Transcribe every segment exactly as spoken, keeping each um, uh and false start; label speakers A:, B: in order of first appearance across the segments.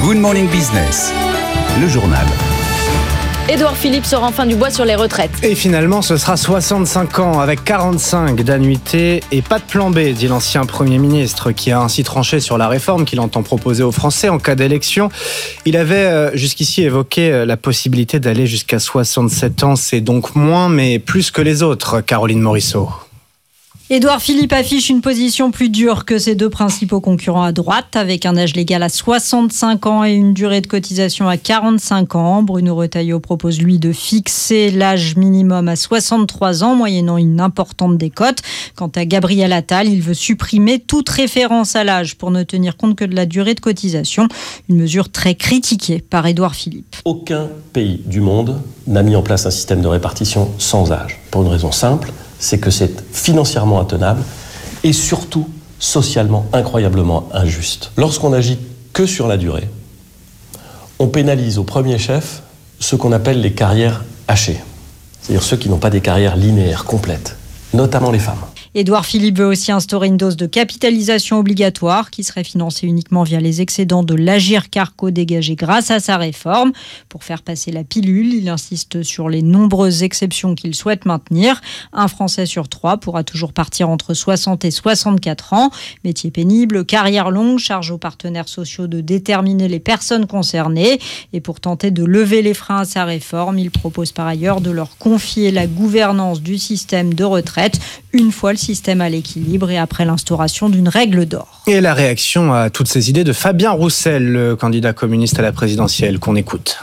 A: Good Morning Business, le journal.
B: Édouard Philippe sort enfin du bois sur les retraites.
C: Et finalement, ce sera soixante-cinq ans avec quarante-cinq d'annuité et pas de plan B, dit l'ancien Premier ministre, qui a ainsi tranché sur la réforme qu'il entend proposer aux Français en cas d'élection. Il avait jusqu'ici évoqué la possibilité d'aller jusqu'à soixante-sept ans. C'est donc moins, mais plus que les autres, Caroline Morisseau.
D: Édouard Philippe affiche une position plus dure que ses deux principaux concurrents à droite, avec un âge légal à soixante-cinq ans et une durée de cotisation à quarante-cinq ans. Bruno Retailleau propose, lui, de fixer l'âge minimum à soixante-trois ans, moyennant une importante décote. Quant à Gabriel Attal, il veut supprimer toute référence à l'âge pour ne tenir compte que de la durée de cotisation. Une mesure très critiquée par Édouard Philippe.
E: Aucun pays du monde n'a mis en place un système de répartition sans âge, pour une raison simple. C'est que c'est financièrement intenable et surtout socialement incroyablement injuste. Lorsqu'on agit que sur la durée, on pénalise au premier chef ce qu'on appelle les carrières hachées, c'est-à-dire ceux qui n'ont pas des carrières linéaires complètes, notamment les femmes.
D: Édouard Philippe veut aussi instaurer une dose de capitalisation obligatoire qui serait financée uniquement via les excédents de l'Agirc-Arrco dégagés grâce à sa réforme. Pour faire passer la pilule, il insiste sur les nombreuses exceptions qu'il souhaite maintenir. Un Français sur trois pourra toujours partir entre soixante et soixante-quatre ans. Métier pénible, carrière longue, charge aux partenaires sociaux de déterminer les personnes concernées. Et pour tenter de lever les freins à sa réforme, il propose par ailleurs de leur confier la gouvernance du système de retraite une fois le système à l'équilibre et après l'instauration d'une règle d'or.
C: Et la réaction à toutes ces idées de Fabien Roussel, le candidat communiste à la présidentielle, qu'on écoute.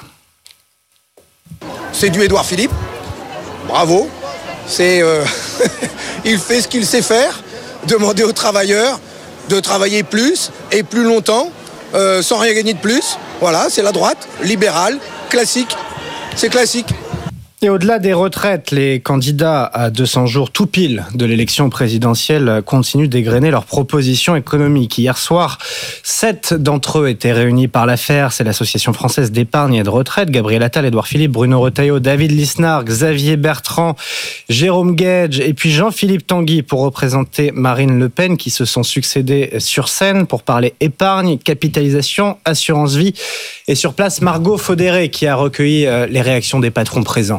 F: C'est du Édouard Philippe. Bravo. C'est, euh, il fait ce qu'il sait faire. Demander aux travailleurs de travailler plus et plus longtemps, euh, sans rien gagner de plus. Voilà, c'est la droite, libérale, classique. C'est classique.
C: Et au-delà des retraites, les candidats à deux cents jours tout pile de l'élection présidentielle continuent d'égrener leurs propositions économiques. Hier soir, sept d'entre eux étaient réunis par l'affaire. C'est l'Association française d'épargne et de retraite. Gabriel Attal, Édouard Philippe, Bruno Retailleau, David Lisnard, Xavier Bertrand, Jérôme Guedj et puis Jean-Philippe Tanguy pour représenter Marine Le Pen qui se sont succédés sur scène pour parler épargne, capitalisation, assurance vie. Et sur place, Margot Faudéré qui a recueilli les réactions des patrons présents.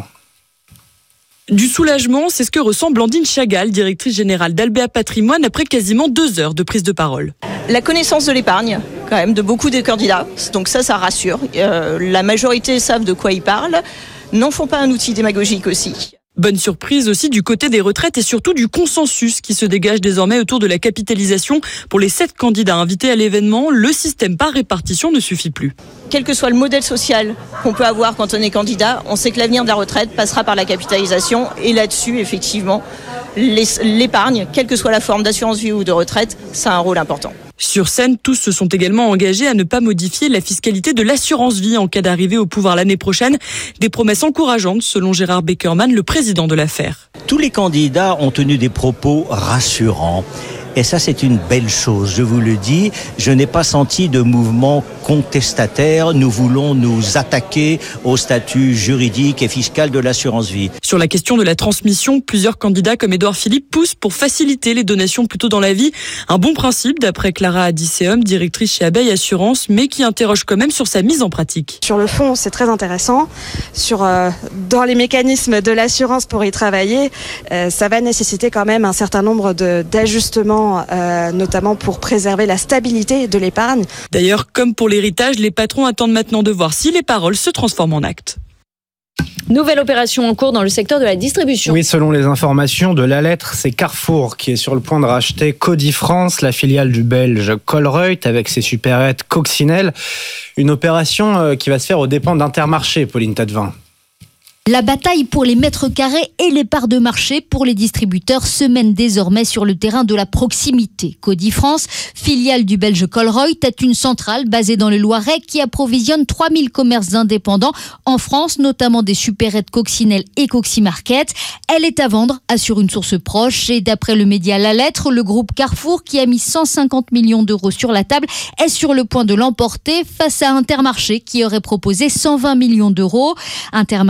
G: Du soulagement, c'est ce que ressent Blandine Chagall, directrice générale d'Albéa Patrimoine, après quasiment deux heures de prise de parole.
H: La connaissance de l'épargne, quand même, de beaucoup des candidats, donc ça, ça rassure. Euh, la majorité savent de quoi ils parlent, n'en font pas un outil démagogique aussi.
G: Bonne surprise aussi du côté des retraites et surtout du consensus qui se dégage désormais autour de la capitalisation. Pour les sept candidats invités à l'événement, le système par répartition ne suffit plus.
H: Quel que soit le modèle social qu'on peut avoir quand on est candidat, on sait que l'avenir de la retraite passera par la capitalisation. Et là-dessus, effectivement, l'épargne, quelle que soit la forme d'assurance vie ou de retraite, ça a un rôle important.
G: Sur scène, tous se sont également engagés à ne pas modifier la fiscalité de l'assurance vie en cas d'arrivée au pouvoir l'année prochaine. Des promesses encourageantes, selon Gérard Beckerman, le président de l'affaire.
I: Tous les candidats ont tenu des propos rassurants. Et ça, c'est une belle chose, je vous le dis. Je n'ai pas senti de mouvement contestataire. Nous voulons nous attaquer au statut juridique et fiscal de l'assurance vie.
G: Sur la question de la transmission, plusieurs candidats comme Édouard Philippe poussent pour faciliter les donations plutôt dans la vie. Un bon principe, d'après Clara Adicéum, directrice chez Abeille Assurance, mais qui interroge quand même sur sa mise en pratique.
J: Sur le fond, c'est très intéressant. Sur, euh, dans les mécanismes de l'assurance pour y travailler, euh, ça va nécessiter quand même un certain nombre de, d'ajustements, euh, notamment pour préserver la stabilité de l'épargne.
G: D'ailleurs, comme pour l'héritage, les patrons attendent maintenant de voir si les paroles se transforment en actes.
B: Nouvelle opération en cours dans le secteur de la distribution.
C: Oui, selon les informations de La Lettre, c'est Carrefour qui est sur le point de racheter Codifrance, la filiale du belge Colruyt, avec ses supérettes Coccinelle. Une opération qui va se faire aux dépens d'Intermarché, Pauline Tadevin.
K: La bataille pour les mètres carrés et les parts de marché pour les distributeurs se mène désormais sur le terrain de la proximité. Codifrance, filiale du belge Colruyt, est une centrale basée dans le Loiret qui approvisionne trois mille commerces indépendants en France, notamment des supérettes Coccinelle et Coximarket. Elle est à vendre, assure une source proche. Et d'après le média La Lettre, le groupe Carrefour, qui a mis cent cinquante millions d'euros sur la table, est sur le point de l'emporter face à Intermarché, qui aurait proposé cent vingt millions d'euros. Intermarché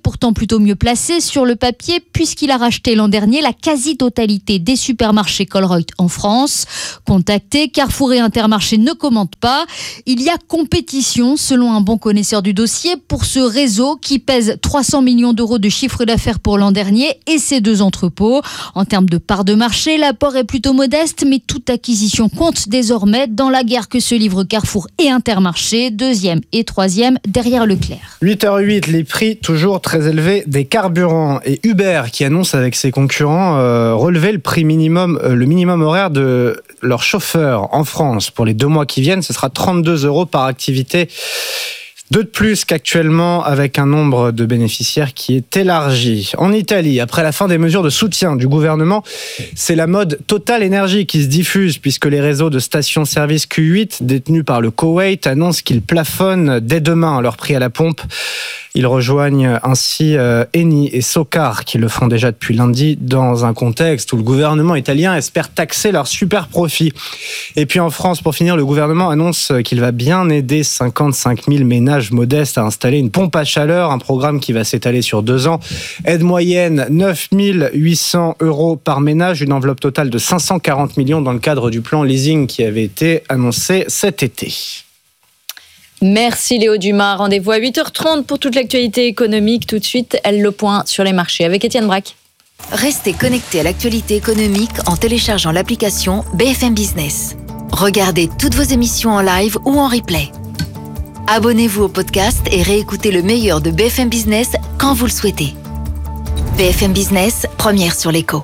K: pourtant plutôt mieux placé sur le papier puisqu'il a racheté l'an dernier la quasi-totalité des supermarchés Colruyt en France. Contacté, Carrefour et Intermarché ne commentent pas. Il y a compétition, selon un bon connaisseur du dossier, pour ce réseau qui pèse trois cents millions d'euros de chiffre d'affaires pour l'an dernier et ses deux entrepôts. En termes de part de marché, l'apport est plutôt modeste, mais toute acquisition compte désormais dans la guerre que se livrent Carrefour et Intermarché, deuxième et troisième derrière Leclerc.
C: huit heures huit, les prix toujours très élevés des carburants. Et Uber qui annonce avec ses concurrents euh, relever le prix minimum, euh, le minimum horaire de leurs chauffeurs en France. Pour les deux mois qui viennent, ce sera trente-deux euros par activité. Deux de plus qu'actuellement, avec un nombre de bénéficiaires qui est élargi. En Italie, après la fin des mesures de soutien du gouvernement, c'est la mode Total Energy qui se diffuse, puisque les réseaux de stations-service Q huit, détenus par le Koweït, annoncent qu'ils plafonnent dès demain leur prix à la pompe. Ils rejoignent ainsi euh, Eni et Socar, qui le font déjà depuis lundi, dans un contexte où le gouvernement italien espère taxer leurs super profits. Et puis en France, pour finir, le gouvernement annonce qu'il va bien aider cinquante-cinq mille ménages modestes à installer une pompe à chaleur, un programme qui va s'étaler sur deux ans. Aide moyenne, neuf mille huit cents euros par ménage, une enveloppe totale de cinq cent quarante millions dans le cadre du plan leasing qui avait été annoncé cet été.
B: Merci Léo Dumas. Rendez-vous à huit heures trente pour toute l'actualité économique. Tout de suite, elle le point sur les marchés avec Étienne Braque.
L: Restez connectés à l'actualité économique en téléchargeant l'application B F M Business. Regardez toutes vos émissions en live ou en replay. Abonnez-vous au podcast et réécoutez le meilleur de B F M Business quand vous le souhaitez. B F M Business, première sur l'écho.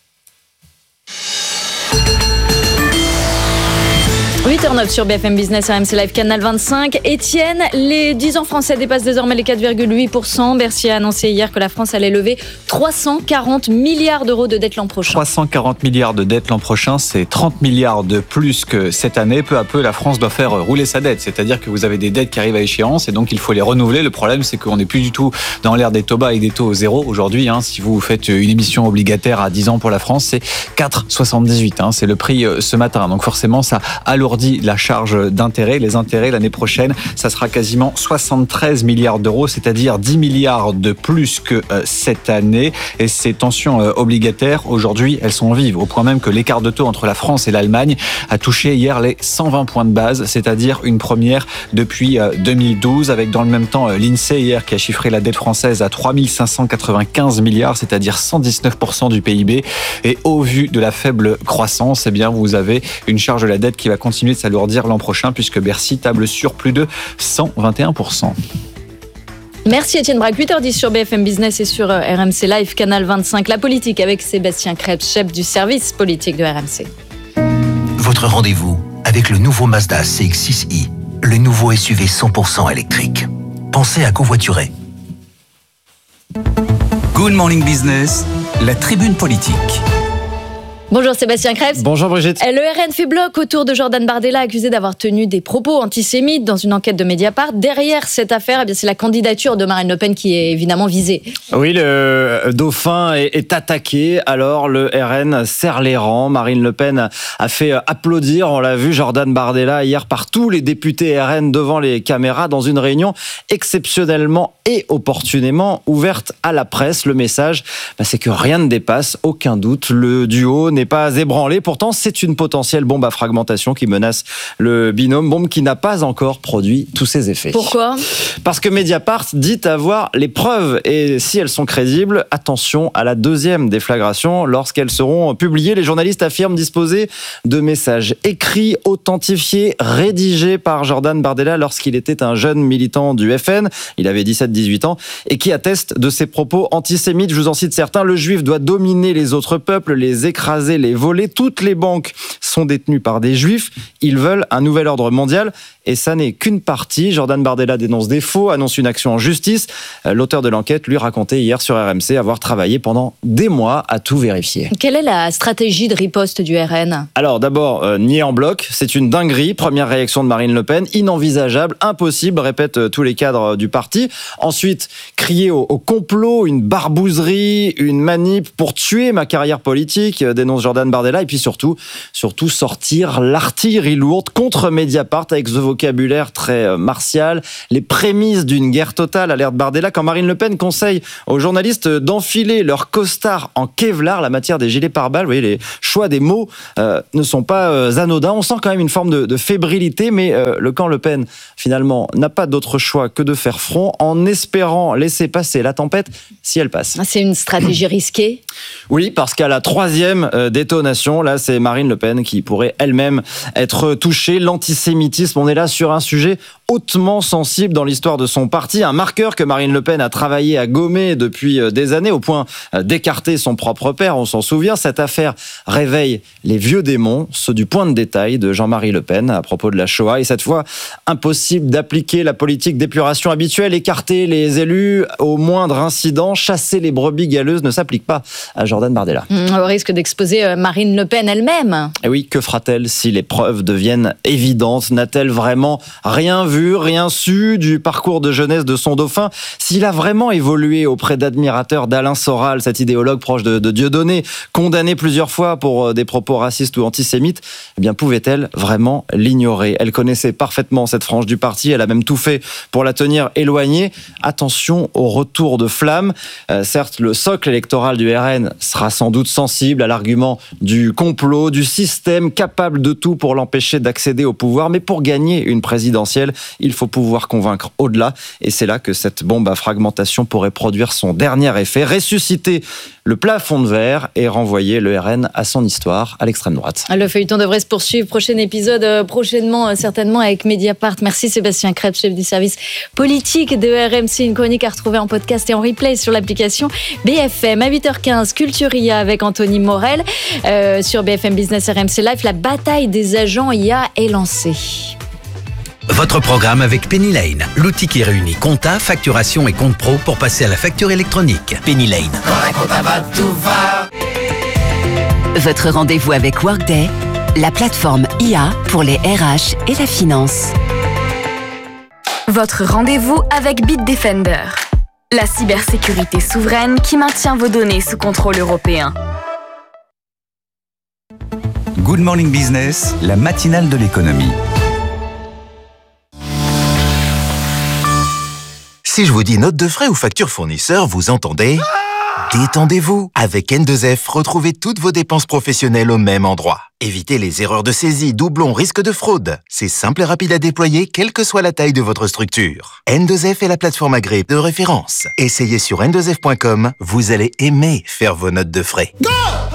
B: huit heures neuf sur B F M Business, R M C Live, Canal vingt-cinq. Étienne, les dix ans français dépassent désormais les quatre virgule huit pour cent. Bercy a annoncé hier que la France allait lever trois cent quarante milliards d'euros de dette l'an prochain.
M: trois cent quarante milliards de dette l'an prochain, c'est trente milliards de plus que cette année. Peu à peu, la France doit faire rouler sa dette. C'est-à-dire que vous avez des dettes qui arrivent à échéance et donc il faut les renouveler. Le problème, c'est qu'on n'est plus du tout dans l'ère des taux bas et des taux zéro aujourd'hui. Hein. Si vous faites une émission obligataire à dix ans pour la France, c'est quatre virgule soixante-dix-huit. Hein. C'est le prix ce matin. Donc forcément, ça alourdit la charge d'intérêt. Les intérêts l'année prochaine, ça sera quasiment soixante-treize milliards d'euros, c'est-à-dire dix milliards de plus que cette année. Et ces tensions obligataires, aujourd'hui, elles sont vives, au point même que l'écart de taux entre la France et l'Allemagne a touché hier les cent vingt points de base, c'est-à-dire une première depuis deux mille douze, avec dans le même temps l'INSEE hier qui a chiffré la dette française à trois mille cinq cent quatre-vingt-quinze milliards, c'est-à-dire cent dix-neuf pour cent du P I B. Et au vu de la faible croissance, eh bien, vous avez une charge de la dette qui va continuer de s'alourdir l'an prochain, puisque Bercy table sur plus de cent vingt et un pour cent.
B: Merci Étienne Braque. huit heures dix sur B F M Business et sur R M C Live, Canal vingt-cinq. La politique avec Sébastien Krebs, chef du service politique de R M C.
A: Votre rendez-vous avec le nouveau Mazda C X six i, le nouveau S U V cent pour cent électrique. Pensez à covoiturer. Good Morning Business, la tribune politique.
B: Bonjour Sébastien Krebs.
C: Bonjour Brigitte.
B: Le R N fait bloc autour de Jordan Bardella, accusé d'avoir tenu des propos antisémites dans une enquête de Mediapart. Derrière cette affaire, eh bien, c'est la candidature de Marine Le Pen qui est évidemment visée.
N: Oui, le dauphin est, est attaqué, alors le R N serre les rangs. Marine Le Pen a fait applaudir, on l'a vu, Jordan Bardella hier par tous les députés R N devant les caméras dans une réunion exceptionnellement et opportunément ouverte à la presse. Le message, bah, c'est que rien ne dépasse, aucun doute. Le duo n'est pas ébranlé. Pourtant, c'est une potentielle bombe à fragmentation qui menace le binôme, bombe qui n'a pas encore produit tous ses effets.
B: Pourquoi ?
N: Parce que Mediapart dit avoir les preuves, et si elles sont crédibles, attention à la deuxième déflagration. Lorsqu'elles seront publiées, les journalistes affirment disposer de messages écrits, authentifiés, rédigés par Jordan Bardella lorsqu'il était un jeune militant du F N. Il avait dix-sept dix-huit ans, et qui attestent de ses propos antisémites. Je vous en cite certains. Le juif doit dominer les autres peuples, les écraser, les voler. Toutes les banques sont détenues par des juifs. Ils veulent un nouvel ordre mondial. Et ça n'est qu'une partie. Jordan Bardella dénonce des faux, annonce une action en justice. L'auteur de l'enquête lui racontait hier sur R M C avoir travaillé pendant des mois à tout vérifier.
B: Quelle est la stratégie de riposte du R N ?
N: Alors d'abord, euh, nier en bloc, c'est une dinguerie. Première réaction de Marine Le Pen, inenvisageable, impossible, répètent euh, tous les cadres du parti. Ensuite, crier au, au complot, une barbouzerie, une manip pour tuer ma carrière politique, euh, dénonce annonce Jordan Bardella. Et puis surtout, surtout sortir l'artillerie lourde contre Mediapart avec ce vocabulaire très martial. Les prémices d'une guerre totale, alerte Bardella, quand Marine Le Pen conseille aux journalistes d'enfiler leur costard en Kevlar, la matière des gilets pare-balles. Vous voyez, les choix des mots euh, ne sont pas euh, anodins. On sent quand même une forme de, de fébrilité, mais euh, le camp Le Pen, finalement, n'a pas d'autre choix que de faire front en espérant laisser passer la tempête si elle passe.
B: C'est une stratégie risquée.
N: Oui, parce qu'à la troisième euh, détonation, là, c'est Marine Le Pen qui pourrait elle-même être touchée. L'antisémitisme, on est là sur un sujet hautement sensible dans l'histoire de son parti, un marqueur que Marine Le Pen a travaillé à gommer depuis des années, au point d'écarter son propre père, on s'en souvient. Cette affaire réveille les vieux démons, ceux du point de détail de Jean-Marie Le Pen à propos de la Shoah, et cette fois, impossible d'appliquer la politique d'épuration habituelle, écarter les élus au moindre incident, chasser les brebis galeuses ne s'applique pas à Jordan Bardella.
B: Mmh, au risque d'exposer Marine Le Pen elle-même.
N: Et oui, que fera-t-elle si les preuves deviennent évidentes? N'a-t-elle vraiment rien vu, rien su du parcours de jeunesse de son dauphin? S'il a vraiment évolué auprès d'admirateurs d'Alain Soral, cet idéologue proche de, de Dieudonné, condamné plusieurs fois pour des propos racistes ou antisémites, eh bien, pouvait-elle vraiment l'ignorer? Elle connaissait parfaitement cette frange du parti, elle a même tout fait pour la tenir éloignée. Attention au retour de flamme. Euh, certes, le socle électoral du R N sera sans doute sensible à l'argument du complot, du système capable de tout pour l'empêcher d'accéder au pouvoir, mais pour gagner une présidentielle, il faut pouvoir convaincre au-delà, et c'est là que cette bombe à fragmentation pourrait produire son dernier effet, ressusciter le plafond de verre et renvoyer le R N à son histoire, à l'extrême droite.
B: Le feuilleton devrait se poursuivre. Prochain épisode euh, prochainement, euh, certainement avec Mediapart. Merci Sébastien Krebs, chef du service politique de R M C. Une chronique à retrouver en podcast et en replay sur l'application B F M. À huit heures quinze, Culturia avec Anthony Morel. Euh, sur B F M Business R M C Live, la bataille des agents I A est lancée.
A: Votre programme avec Penny Lane, l'outil qui réunit compta, facturation et compte pro pour passer à la facture électronique. Penny Lane.
O: Votre rendez-vous avec Workday, la plateforme I A pour les R H et la finance.
P: Votre rendez-vous avec Bitdefender, la cybersécurité souveraine qui maintient vos données sous contrôle européen.
Q: Good Morning Business, la matinale de l'économie.
R: Si je vous dis note de frais ou facture fournisseur, vous entendez ? Détendez-vous. Avec N deux F, retrouvez toutes vos dépenses professionnelles au même endroit. Évitez les erreurs de saisie, doublons, risque de fraude. C'est simple et rapide à déployer, quelle que soit la taille de votre structure. N deux F est la plateforme agréée de référence. Essayez sur N deux F point com, vous allez aimer faire vos notes de frais. Go!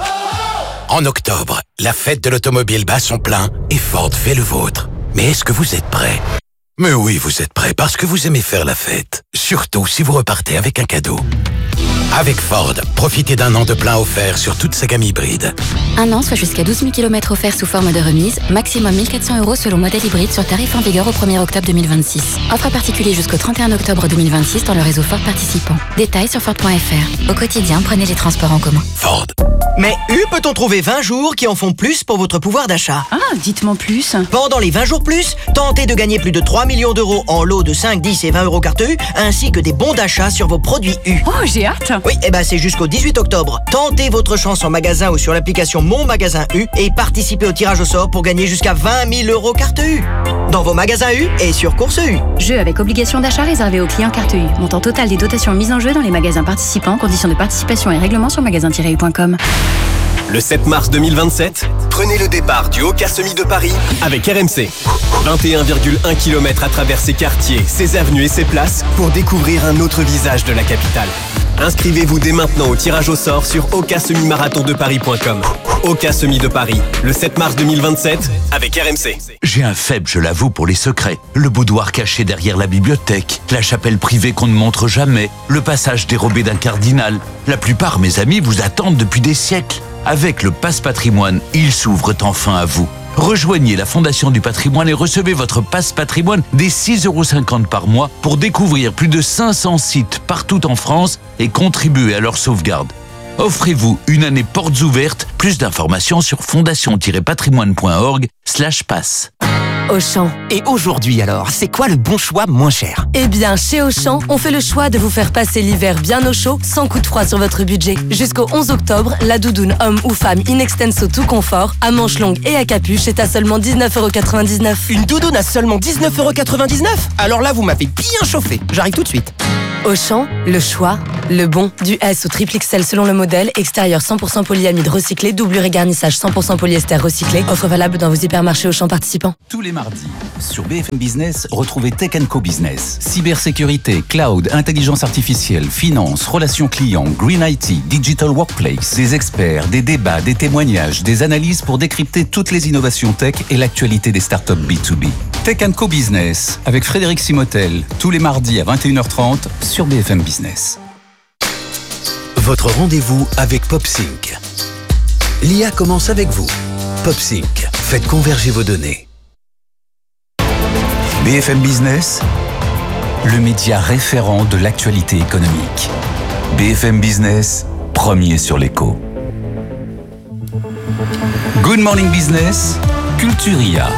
S: En octobre, la fête de l'automobile bat son plein et Ford fait le vôtre. Mais est-ce que vous êtes prêts ? Mais oui, vous êtes prêts parce que vous aimez faire la fête. Surtout si vous repartez avec un cadeau. Avec Ford, profitez d'un an de plein offert sur toute sa gamme hybride.
T: Un an, soit jusqu'à douze mille kilomètres offerts sous forme de remise, maximum mille quatre cents euros selon modèle hybride sur tarif en vigueur au premier octobre deux mille vingt-six. Offre particulier jusqu'au trente et un octobre deux mille vingt-six dans le réseau Ford participant. Détails sur Ford point F R. Au quotidien, prenez les transports en commun.
S: Ford.
U: Mais U peut-on trouver vingt jours qui en font plus pour votre pouvoir d'achat?
T: Ah, dites-moi plus.
U: Pendant les vingt jours plus, tentez de gagner plus de trois millions d'euros en lots de cinq, dix et vingt euros carte U, ainsi que des bons d'achat sur vos produits U.
T: Oh, j'ai hâte.
U: Oui, et ben c'est jusqu'au dix-huit octobre. Tentez votre chance en magasin ou sur l'application Mon Magasin U et participez au tirage au sort pour gagner jusqu'à vingt mille euros carte U. Dans vos magasins U et sur Course U.
T: Jeu avec obligation d'achat réservé aux clients carte U. Montant total des dotations mises en jeu dans les magasins participants. Conditions de participation et règlements sur magasin tiret u point com.
V: Le sept mars deux mille vingt-sept, prenez le départ du Hoka Semi de Paris avec R M C. vingt et un virgule un kilomètres à travers ses quartiers, ses avenues et ses places pour découvrir un autre visage de la capitale. Inscrivez-vous dès maintenant au tirage au sort sur hoka semi marathon de paris point com. Hoka Semi de Paris, le sept mars deux mille vingt-sept avec R M C.
W: J'ai un faible, je l'avoue, pour les secrets. Le boudoir caché derrière la bibliothèque, la chapelle privée qu'on ne montre jamais, le passage dérobé d'un cardinal. La plupart, mes amis, vous attendent depuis des siècles. Avec le Pass Patrimoine, ils s'ouvrent enfin à vous. Rejoignez la Fondation du Patrimoine et recevez votre Pass Patrimoine dès six euros cinquante par mois pour découvrir plus de cinq cents sites partout en France et contribuer à leur sauvegarde. Offrez-vous une année portes ouvertes. Plus d'informations sur fondation tiret patrimoine point org slash pass.
D: Auchan.
E: Et aujourd'hui alors, c'est quoi le bon choix moins cher ?
D: Eh bien, chez Auchan, on fait le choix de vous faire passer l'hiver bien au chaud, sans coup de froid sur votre budget. Jusqu'au onze octobre, la doudoune homme ou femme in extenso tout confort, à manches longues et à capuche est à seulement dix-neuf euros quatre-vingt-dix-neuf.
E: Une doudoune à seulement dix-neuf euros quatre-vingt-dix-neuf ? Alors là, vous m'avez bien chauffé. J'arrive tout de suite.
D: Auchan, le choix, le bon. Du S au triple X L selon le modèle, extérieur cent pour cent polyamide recyclé, doublure et garnissage cent pour cent polyester recyclé. Offre valable dans vos hypermarchés Auchan participants.
Q: Tous les mardis, sur B F M Business, retrouvez Tech and Co Business. Cybersécurité, cloud, intelligence artificielle, finance, relations clients, green I T, digital workplace. Des experts, des débats, des témoignages, des analyses pour décrypter toutes les innovations tech et l'actualité des startups B deux B. Tech and Co Business, avec Frédéric Simotel, tous les mardis à vingt et une heures trente sur B F M Business.
V: Votre rendez-vous avec PopSync. L'I A commence avec vous. PopSync, faites converger vos données.
Q: B F M Business, le média référent de l'actualité économique. B F M Business, premier sur l'écho. Good Morning Business, Culture I A.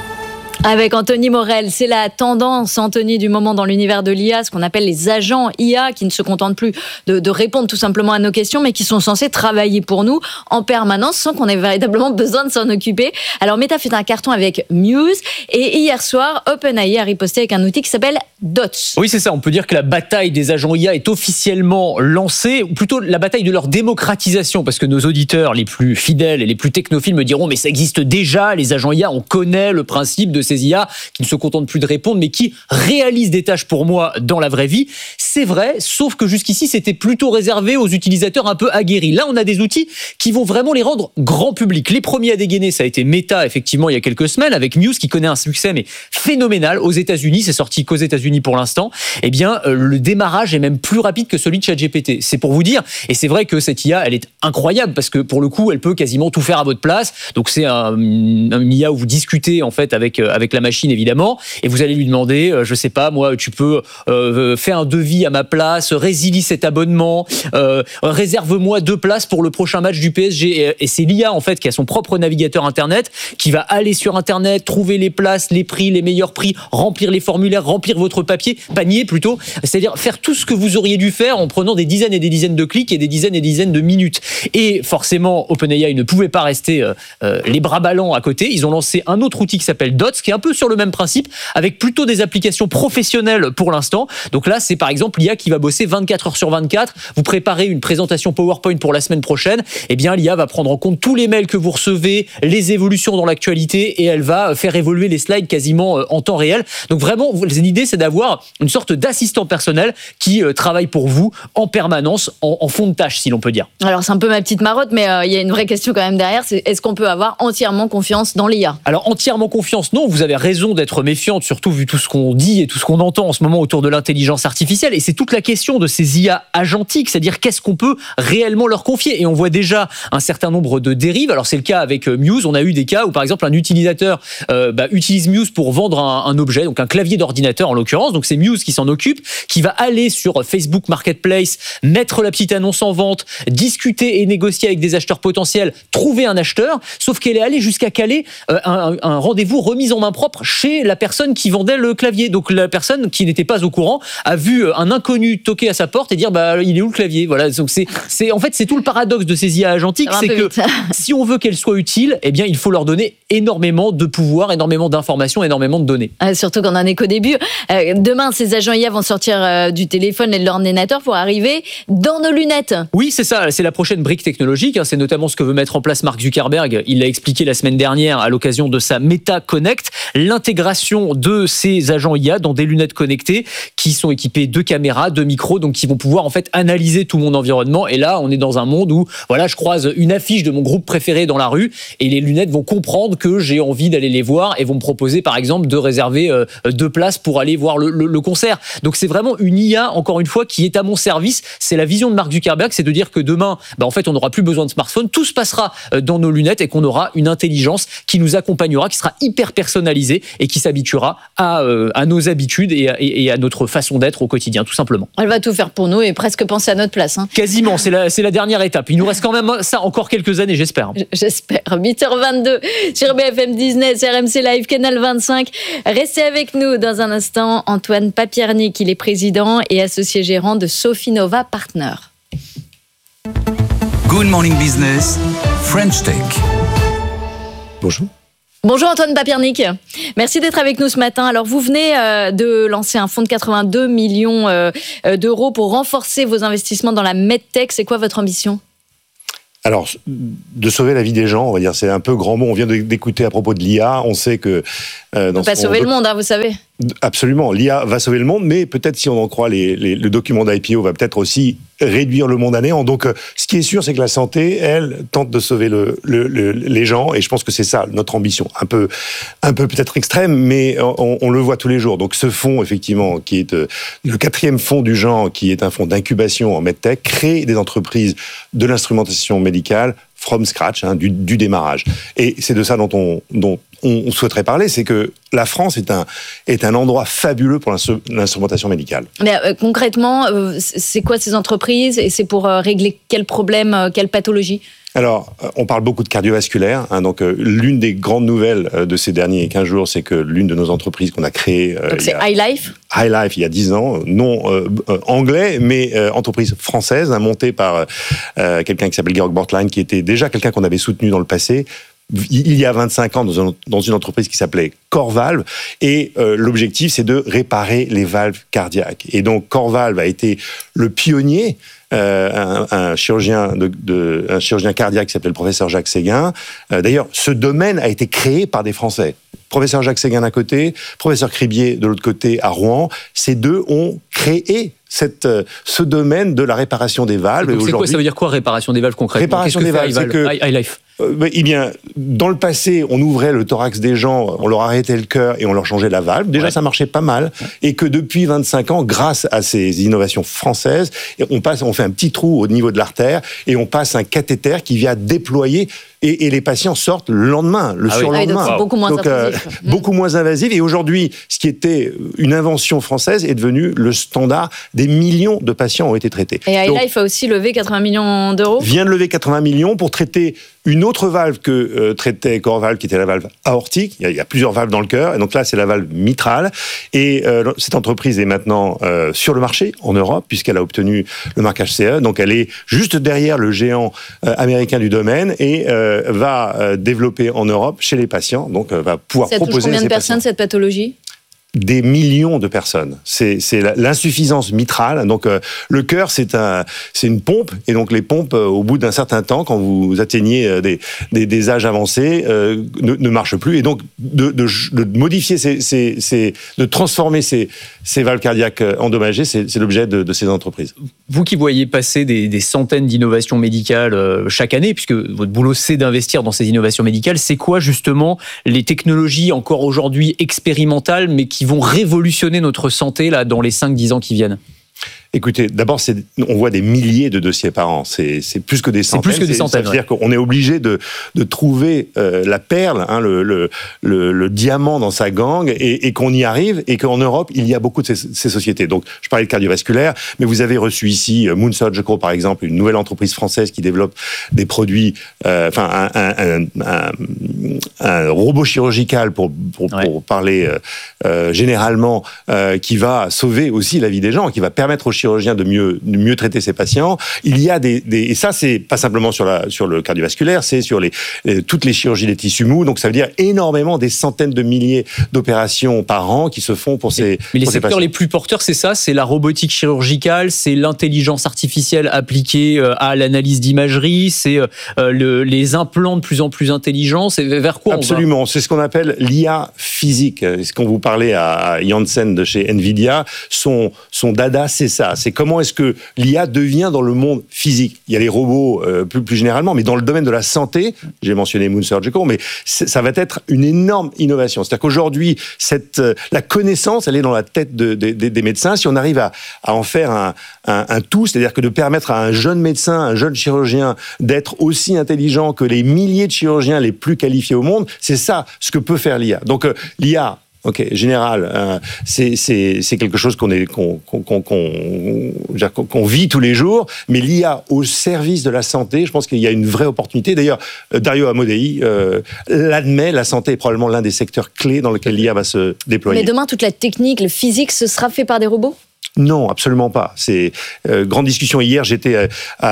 B: Avec Anthony Morel, c'est la tendance, Anthony, du moment dans l'univers de l'I A, ce qu'on appelle les agents I A, qui ne se contentent plus de, de répondre tout simplement à nos questions, mais qui sont censés travailler pour nous en permanence sans qu'on ait véritablement besoin de s'en occuper. Alors Meta fait un carton avec Muse, et hier soir, OpenAI a riposté avec un outil qui s'appelle Dots.
F: Oui, c'est ça, on peut dire que la bataille des agents I A est officiellement lancée, ou plutôt la bataille de leur démocratisation, parce que nos auditeurs les plus fidèles et les plus technophiles me diront, mais ça existe déjà, les agents I A, on connaît le principe de ces I A qui ne se contentent plus de répondre, mais qui réalisent des tâches pour moi dans la vraie vie. C'est vrai, sauf que jusqu'ici, c'était plutôt réservé aux utilisateurs un peu aguerris. Là, on a des outils qui vont vraiment les rendre grand public. Les premiers à dégainer, ça a été Meta, effectivement, il y a quelques semaines, avec Muse, qui connaît un succès mais phénoménal aux États-Unis. C'est sorti qu'aux États-Unis pour l'instant. Eh bien, euh, le démarrage est même plus rapide que celui de ChatGPT. C'est pour vous dire. Et c'est vrai que cette I A, elle est incroyable parce que pour le coup, elle peut quasiment tout faire à votre place. Donc, c'est un, un I A où vous discutez, en fait, avec, euh, avec la machine, évidemment, et vous allez lui demander, euh, je sais pas, moi, tu peux euh, faire un devis à ma place, résilie cet abonnement, euh, réserve-moi deux places pour le prochain match du P S G. Et, et c'est l'I A, en fait, qui a son propre navigateur Internet, qui va aller sur Internet, trouver les places, les prix, les meilleurs prix, remplir les formulaires, remplir votre papier, panier plutôt, c'est-à-dire faire tout ce que vous auriez dû faire en prenant des dizaines et des dizaines de clics et des dizaines et des dizaines de minutes. Et forcément, OpenAI ne pouvait pas rester euh, euh, les bras ballants à côté. Ils ont lancé un autre outil qui s'appelle Dots, qui est un peu sur le même principe, avec plutôt des applications professionnelles pour l'instant. Donc là, c'est par exemple l'I A qui va bosser vingt-quatre heures sur vingt-quatre. Vous préparez une présentation PowerPoint pour la semaine prochaine. Eh bien, l'I A va prendre en compte tous les mails que vous recevez, les évolutions dans l'actualité, et elle va faire évoluer les slides quasiment en temps réel. Donc vraiment, l'idée, c'est d'avoir une sorte d'assistant personnel qui travaille pour vous en permanence, en, en fond de tâche, si l'on peut dire.
B: Alors, c'est un peu ma petite marotte, mais euh, il y a une vraie question quand même derrière. C'est est-ce qu'on peut avoir entièrement confiance dans l'I A ?
F: Alors, entièrement confiance, non. Vous avez raison d'être méfiante, surtout vu tout ce qu'on dit et tout ce qu'on entend en ce moment autour de l'intelligence artificielle. Et c'est toute la question de ces I A agentiques, c'est-à-dire qu'est-ce qu'on peut réellement leur confier. Et on voit déjà un certain nombre de dérives. Alors, c'est le cas avec Muse. On a eu des cas où, par exemple, un utilisateur euh, bah, utilise Muse pour vendre un, un objet, donc un clavier d'ordinateur en l'occurrence. Donc, c'est Muse qui s'en occupe, qui va aller sur Facebook Marketplace, mettre la petite annonce en vente, discuter et négocier avec des acheteurs potentiels, trouver un acheteur, sauf qu'elle est allée jusqu'à caler euh, un, un rendez-vous remise en main propre chez la personne qui vendait le clavier. Donc la personne qui n'était pas au courant a vu un inconnu toquer à sa porte et dire bah il est où le clavier. Voilà. Donc c'est c'est en fait c'est tout le paradoxe de ces I A agentiques, c'est que si on veut qu'elles soient utiles, eh bien il faut leur donner énormément de pouvoir, énormément d'informations, énormément de données.
B: Euh, surtout qu'on en est qu'au début. Euh, demain, ces agents I A vont sortir euh, du téléphone et de l'ordinateur pour arriver dans nos lunettes.
F: Oui, c'est ça. C'est la prochaine brique technologique. C'est notamment ce que veut mettre en place Mark Zuckerberg. Il l'a expliqué la semaine dernière à l'occasion de sa Meta Connect, l'intégration de ces agents I A dans des lunettes connectées qui sont équipées de caméras, de micros, donc qui vont pouvoir en fait analyser tout mon environnement. Et là, on est dans un monde où voilà, je croise une affiche de mon groupe préféré dans la rue et les lunettes vont comprendre que j'ai envie d'aller les voir et vont me proposer par exemple de réserver euh, deux places pour aller voir le, le, le concert. Donc c'est vraiment une I A, encore une fois, qui est à mon service. C'est la vision de Mark Zuckerberg, c'est de dire que demain, bah, en fait, on n'aura plus besoin de smartphone, tout se passera dans nos lunettes et qu'on aura une intelligence qui nous accompagnera, qui sera hyper personnalisée personnalisé et qui s'habituera à, euh, à nos habitudes et à, et à notre façon d'être au quotidien, tout simplement.
B: Elle va tout faire pour nous et presque penser à notre place. Hein.
F: Quasiment, c'est la, c'est la dernière étape. Il nous reste quand même ça encore quelques années, j'espère.
B: J'espère. huit heures vingt-deux sur B F M Business, R M C Live, Canal vingt-cinq. Restez avec nous dans un instant. Antoine Papiernik, il est président et associé gérant de Sofinova Partner.
Q: Good Morning Business, French Tech.
H: Bonjour.
B: Bonjour Antoine Papiernik, merci d'être avec nous ce matin. Alors vous venez euh, de lancer un fonds de quatre-vingt-deux millions euh, d'euros pour renforcer vos investissements dans la medtech. C'est quoi votre ambition ?
H: Alors, de sauver la vie des gens, on va dire, c'est un peu grand mot. On vient d'écouter à propos de l'I A, on sait que...
B: Euh, dans on ne peut pas sauver le monde, hein, vous savez.
H: Absolument, l'I A va sauver le monde, mais peut-être, si on en croit les, les, le document d'I P O, va peut-être aussi réduire le monde à néant. Donc, euh, ce qui est sûr, c'est que la santé, elle, tente de sauver le, le, le, les gens, et je pense que c'est ça, notre ambition. Un peu, un peu peut-être extrême, mais on, on le voit tous les jours. Donc, ce fonds, effectivement, qui est euh, le quatrième fonds du genre, qui est un fonds d'incubation en medtech, crée des entreprises de l'instrumentation médicale from scratch, hein, du, du démarrage. Et c'est de ça dont on, dont on souhaiterait parler, c'est que la France est un, est un endroit fabuleux pour l'instrumentation médicale.
B: Mais euh, concrètement, euh, c'est quoi ces entreprises et c'est pour euh, régler quel problème, euh, quelle pathologie ?
H: Alors, on parle beaucoup de cardiovasculaire. Hein, donc, euh, l'une des grandes nouvelles euh, de ces derniers quinze jours, c'est que l'une de nos entreprises qu'on a créées... Euh,
B: donc, c'est iLife ?
H: iLife, il y a dix ans, non euh, euh, anglais, mais euh, entreprise française, hein, montée par euh, quelqu'un qui s'appelle Georg Bortlein, qui était déjà quelqu'un qu'on avait soutenu dans le passé, il y a vingt-cinq ans dans, un, dans une entreprise qui s'appelait CoreValve, et euh, l'objectif, c'est de réparer les valves cardiaques. Et donc, CoreValve a été le pionnier. Euh, un, un, chirurgien de, de, un chirurgien cardiaque qui s'appelait le professeur Jacques Séguin. Euh, d'ailleurs, ce domaine a été créé par des Français. Professeur Jacques Séguin d'un côté, professeur Cribier de l'autre côté à Rouen. Ces deux ont créé cette, ce domaine de la réparation des valves.
F: Donc, c'est quoi, ça veut dire quoi, réparation des valves concrètement ?
H: Réparation des valves, c'est que...
F: iLife.
H: Euh, eh bien, dans le passé, on ouvrait le thorax des gens, on leur arrêtait le cœur et on leur changeait la valve. Déjà, ouais. Ça marchait pas mal. Et que depuis vingt-cinq ans, grâce à ces innovations françaises, on passe, on fait un petit trou au niveau de l'artère et on passe un cathéter qui vient déployer. Et, et les patients sortent le lendemain, le ah surlendemain.
B: Oui. Ah oui, donc c'est beaucoup moins donc, invasif.
H: Euh, mmh. Beaucoup moins invasif. Et aujourd'hui, ce qui était une invention française est devenu le standard. Des millions de patients ont été traités.
B: Et iLife a aussi levé quatre-vingts millions d'euros.
H: Vient de lever quatre-vingts millions pour traiter une autre valve que euh, traitait CoreValve, qui était la valve aortique. Il y, a, il y a plusieurs valves dans le cœur. Et donc là, c'est la valve mitrale. Et euh, cette entreprise est maintenant euh, sur le marché en Europe, puisqu'elle a obtenu le marquage C E. Donc elle est juste derrière le géant euh, américain du domaine. Et euh, va euh, développer en Europe chez les patients, donc euh, va pouvoir
B: ça
H: proposer.
B: Ça touche combien de
H: patients.
B: personnes cette pathologie ?
H: Des millions de personnes. C'est, c'est l'insuffisance mitrale. Donc euh, le cœur, c'est un, c'est une pompe, et donc les pompes, euh, au bout d'un certain temps, quand vous atteignez euh, des, des, des âges avancés, euh, ne, ne marchent plus. Et donc de, de, de modifier, ces, ces, ces, de transformer ces, ces valves cardiaques endommagées, c'est, c'est l'objet de, de ces entreprises.
F: Vous qui voyez passer des, des centaines d'innovations médicales euh, chaque année, puisque votre boulot c'est d'investir dans ces innovations médicales, c'est quoi justement les technologies encore aujourd'hui expérimentales, mais qui vont révolutionner notre santé là, dans les cinq dix ans qui viennent ?
H: Écoutez, d'abord, c'est, on voit des milliers de dossiers par an. C'est, c'est plus que des centaines.
F: C'est plus que des centaines.
H: C'est-à-dire ouais. qu'on est obligé de, de trouver euh, la perle, hein, le, le, le, le diamant dans sa gangue, et, et qu'on y arrive, et qu'en Europe, il y a beaucoup de ces, ces sociétés. Donc, je parlais de cardiovasculaire, mais vous avez reçu ici Moon Surgical, par exemple, une nouvelle entreprise française qui développe des produits, euh, enfin, un, un, un, un robot chirurgical, pour, pour, ouais. pour parler euh, euh, généralement, euh, qui va sauver aussi la vie des gens, qui va permettre aux chirurgiens de mieux, de mieux traiter ses patients. Il y a des, des et ça c'est pas simplement sur la sur le cardiovasculaire, c'est sur les, les toutes les chirurgies des tissus mous. Donc ça veut dire énormément, des centaines de milliers d'opérations par an qui se font pour ces.
F: Mais les
H: pour
F: secteurs
H: ces
F: les plus porteurs, c'est ça, c'est la robotique chirurgicale, c'est l'intelligence artificielle appliquée à l'analyse d'imagerie, c'est le, les implants de plus en plus intelligents. C'est vers quoi
H: Absolument,
F: on va ?
H: C'est ce qu'on appelle l'I A physique. Ce qu'on vous parlait à Janssen de chez Nvidia, son son dada c'est ça. C'est comment est-ce que l'I A devient dans le monde physique. Il y a les robots euh, plus, plus généralement, mais dans le domaine de la santé, j'ai mentionné Moon Surgical, mais ça va être une énorme innovation. C'est-à-dire qu'aujourd'hui, cette, euh, la connaissance, elle est dans la tête de, de, de, des médecins. Si on arrive à, à en faire un, un, un tout, c'est-à-dire que de permettre à un jeune médecin, un jeune chirurgien d'être aussi intelligent que les milliers de chirurgiens les plus qualifiés au monde, c'est ça ce que peut faire l'I A. Donc euh, l'I A, ok, général, euh, c'est, c'est, c'est quelque chose qu'on, est, qu'on, qu'on, qu'on, qu'on, qu'on vit tous les jours, mais l'I A au service de la santé, je pense qu'il y a une vraie opportunité. D'ailleurs, Dario Amodei euh, l'admet, la santé est probablement l'un des secteurs clés dans lequel l'I A va se déployer.
B: Mais demain, toute la technique, le physique, ce sera fait par des robots ?
H: Non, absolument pas. C'est euh, grande discussion hier. J'étais à,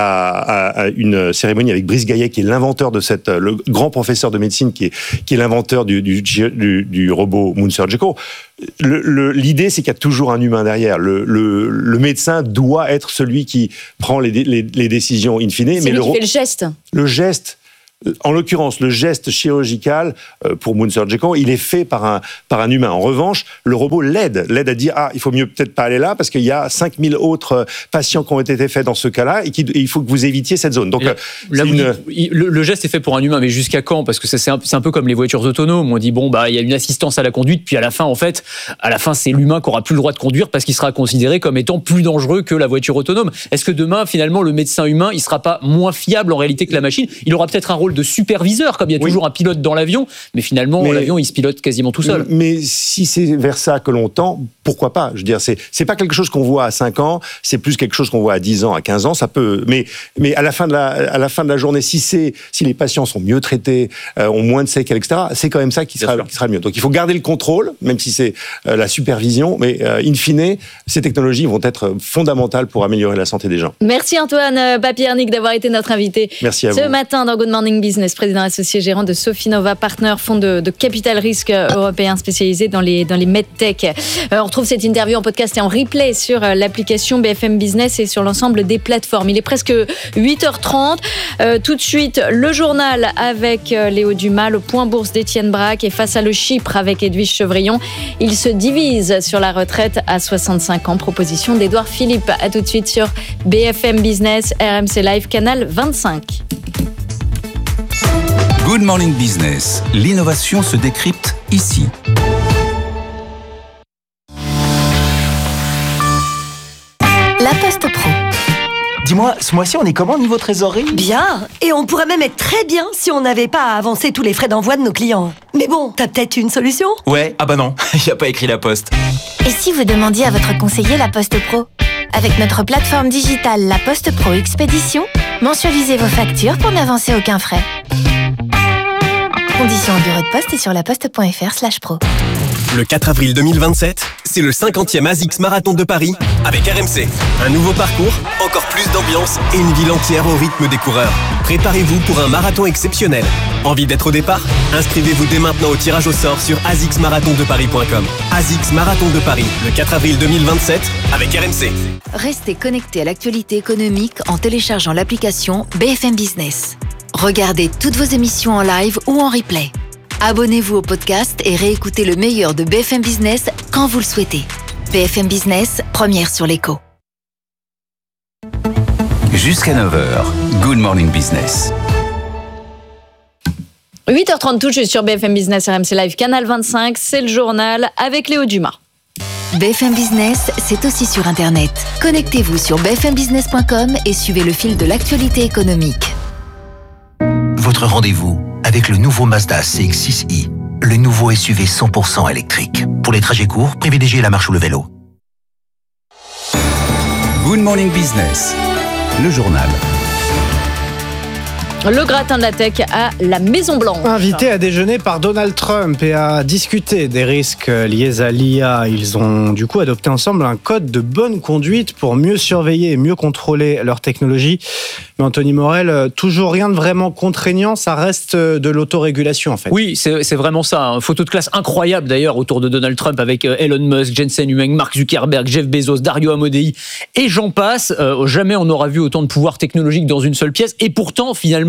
H: à, à une cérémonie avec Brice Gaillet, qui est l'inventeur de cette, le grand professeur de médecine, qui est qui est l'inventeur du du, du, du robot Moon Surgical. Le, le, l'idée, c'est qu'il y a toujours un humain derrière. Le, le, le médecin doit être celui qui prend les, les, les décisions in fine.
B: C'est
H: mais
B: lui
H: le,
B: qui fait le geste.
H: Le geste. En l'occurrence, le geste chirurgical pour Moon Surgical, il est fait par un, par un humain. En revanche, le robot l'aide, l'aide à dire « Ah, il faut mieux peut-être pas aller là parce qu'il y a cinq mille autres patients qui ont été faits dans ce cas-là et qu'il faut que vous évitiez cette zone. » Donc,
F: là, là, une... dites, le, le geste est fait pour un humain, mais jusqu'à quand ? Parce que c'est un, c'est un peu comme les voitures autonomes. On dit « Bon, bah, il y a une assistance à la conduite, puis à la fin, en fait, à la fin, c'est l'humain qui aura plus le droit de conduire parce qu'il sera considéré comme étant plus dangereux que la voiture autonome. » Est-ce que demain, finalement, le médecin humain, il sera pas moins fiable en réalité que la machine ? Il aura peut-être un rôle de superviseur, comme il y a toujours oui. un pilote dans l'avion, mais finalement, mais, l'avion, il se pilote quasiment tout seul.
H: Mais si c'est vers ça que l'on tend, pourquoi pas ? Je veux dire, c'est, c'est pas quelque chose qu'on voit à cinq ans, c'est plus quelque chose qu'on voit à dix ans, à quinze ans, ça peut... Mais, mais à la fin de la, à la fin de la journée, si c'est, si les patients sont mieux traités, euh, ont moins de séquelles, et cetera, c'est quand même ça qui sera, qui sera le mieux. Donc il faut garder le contrôle, même si c'est euh, la supervision, mais euh, in fine, ces technologies vont être fondamentales pour améliorer la santé des gens.
B: Merci Antoine Papiernik d'avoir été notre invité.
H: Merci à
B: Ce
H: vous.
B: matin dans Good Morning Business, président associé gérant de Sofinova Partner, fonds de, de capital risque européen spécialisé dans les, dans les medtech. Euh, on retrouve cette interview en podcast et en replay sur l'application B F M Business et sur l'ensemble des plateformes. Il est presque huit heures trente. Euh, tout de suite, le journal avec Léo Dumas, le point bourse d'Étienne Braque et face à le Chypre avec Edwige Chevrillon. Il se divise sur la retraite à soixante-cinq ans. Proposition d'Édouard Philippe. À tout de suite sur B F M Business, R M C Live, canal vingt-cinq.
Q: Good Morning Business, l'innovation se décrypte ici.
G: La Poste Pro.
E: Dis-moi, ce mois-ci, on est comment niveau trésorerie ?
G: Bien, et on pourrait même être très bien si on n'avait pas à avancer tous les frais d'envoi de nos clients. Mais bon, t'as peut-être une solution ?
E: Ouais, ah bah non, il n'y a pas écrit La Poste.
G: Et si vous demandiez à votre conseiller La Poste Pro ? Avec notre plateforme digitale La Poste Pro Expédition, mensualisez vos factures pour n'avancer aucun frais. Conditions en bureau de poste et sur laposte.fr slash pro.
V: Le quatre avril deux mille vingt-sept, c'est le cinquantième ASICS Marathon de Paris avec R M C. Un nouveau parcours, encore plus d'ambiance et une ville entière au rythme des coureurs. Préparez-vous pour un marathon exceptionnel. Envie d'être au départ ? Inscrivez-vous dès maintenant au tirage au sort sur a s i c s marathon de paris point com. ASICS Marathon de Paris, le quatre avril deux mille vingt-sept avec R M C.
L: Restez connectés à l'actualité économique en téléchargeant l'application B F M Business. Regardez toutes vos émissions en live ou en replay. Abonnez-vous au podcast et réécoutez le meilleur de B F M Business quand vous le souhaitez. B F M Business, première sur l'écho.
Q: Jusqu'à neuf heures, Good Morning Business.
B: huit heures trente tout juste sur B F M Business, R M C Live, canal vingt-cinq, c'est le journal avec Léo Dumas.
L: B F M Business, c'est aussi sur Internet. Connectez-vous sur b f m business point com et suivez le fil de l'actualité économique.
A: Votre rendez-vous avec le nouveau Mazda C X six i, le nouveau S U V cent pour cent électrique. Pour les trajets courts, privilégiez la marche ou le vélo.
Q: Good Morning Business, le journal.
B: Le gratin de la tech à la Maison-Blanche.
C: Invité à déjeuner par Donald Trump et à discuter des risques liés à l'I A, ils ont du coup adopté ensemble un code de bonne conduite pour mieux surveiller et mieux contrôler leur technologie. Mais Anthony Morel, toujours rien de vraiment contraignant, ça reste de l'autorégulation en fait.
F: Oui, c'est, c'est vraiment ça. Une photo de classe incroyable d'ailleurs autour de Donald Trump avec Elon Musk, Jensen Huang, Mark Zuckerberg, Jeff Bezos, Dario Amodei et j'en passe. Euh, jamais on n'aura vu autant de pouvoir technologique dans une seule pièce et pourtant finalement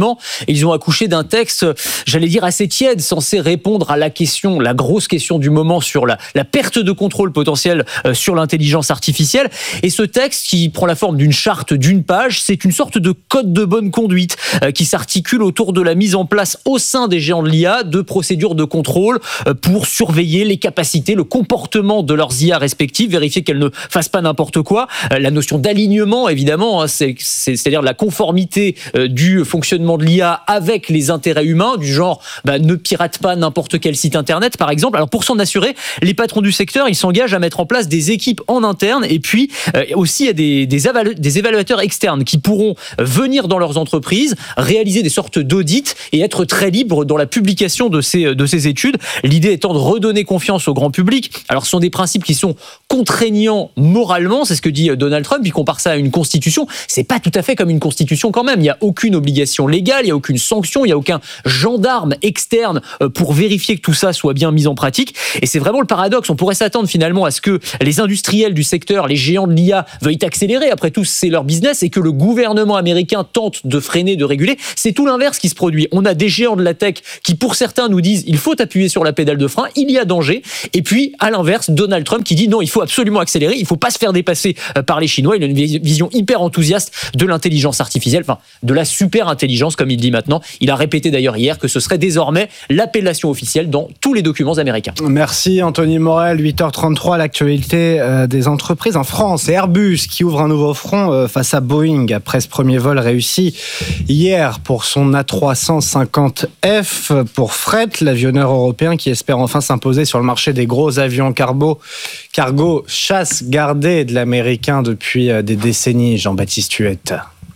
F: gouvernement. Et ils ont accouché d'un texte, j'allais dire assez tiède, censé répondre à la question, la grosse question du moment sur la, la perte de contrôle potentiel euh, sur l'intelligence artificielle. Et ce texte, qui prend la forme d'une charte d'une page, c'est une sorte de code de bonne conduite euh, qui s'articule autour de la mise en place au sein des géants de l'I A de procédures de contrôle euh, pour surveiller les capacités, le comportement de leurs I A respectives, vérifier qu'elles ne fassent pas n'importe quoi. Euh, la notion d'alignement, évidemment, hein, c'est, c'est, c'est-à-dire la conformité euh, du fonctionnement de l'I A avec les intérêts humains, du genre bah, ne pirate pas n'importe quel site internet, par exemple. Alors pour s'en assurer, les patrons du secteur, ils s'engagent à mettre en place des équipes en interne et puis euh, aussi il y a des, des, évalu- des évaluateurs externes qui pourront venir dans leurs entreprises, réaliser des sortes d'audits et être très libres dans la publication de ces, de ces études. L'idée étant de redonner confiance au grand public. Alors ce sont des principes qui sont contraignants moralement, c'est ce que dit Donald Trump, il compare ça à une constitution. C'est pas tout à fait comme une constitution quand même. Il n'y a aucune obligation légale, il n'y a aucune sanction, il n'y a aucun gendarme externe pour vérifier que tout ça soit bien mis en pratique. Et c'est vraiment le paradoxe. On pourrait s'attendre finalement à ce que les industriels du secteur, les géants de l'I A, veuillent accélérer. Après tout, c'est leur business et que le gouvernement américain tente de freiner, de réguler. C'est tout l'inverse qui se produit. On a des géants de la tech qui, pour certains, nous disent il faut appuyer sur la pédale de frein, il y a danger. Et puis, à l'inverse, Donald Trump qui dit non, il faut absolument accélérer, il ne faut pas se faire dépasser par les Chinois. Il a une vision hyper enthousiaste de l'intelligence artificielle, enfin, de la super intelligence, comme il dit maintenant. Il a répété d'ailleurs hier que ce serait désormais l'appellation officielle dans tous les documents américains.
C: Merci Anthony Morel. huit heures trente-trois, l'actualité des entreprises en France. Et Airbus qui ouvre un nouveau front face à Boeing après ce premier vol réussi hier pour son A trois cent cinquante F pour fret, l'avionneur européen qui espère enfin s'imposer sur le marché des gros avions cargo, cargo chasse gardée de l'américain depuis des décennies. Jean-Baptiste Huette.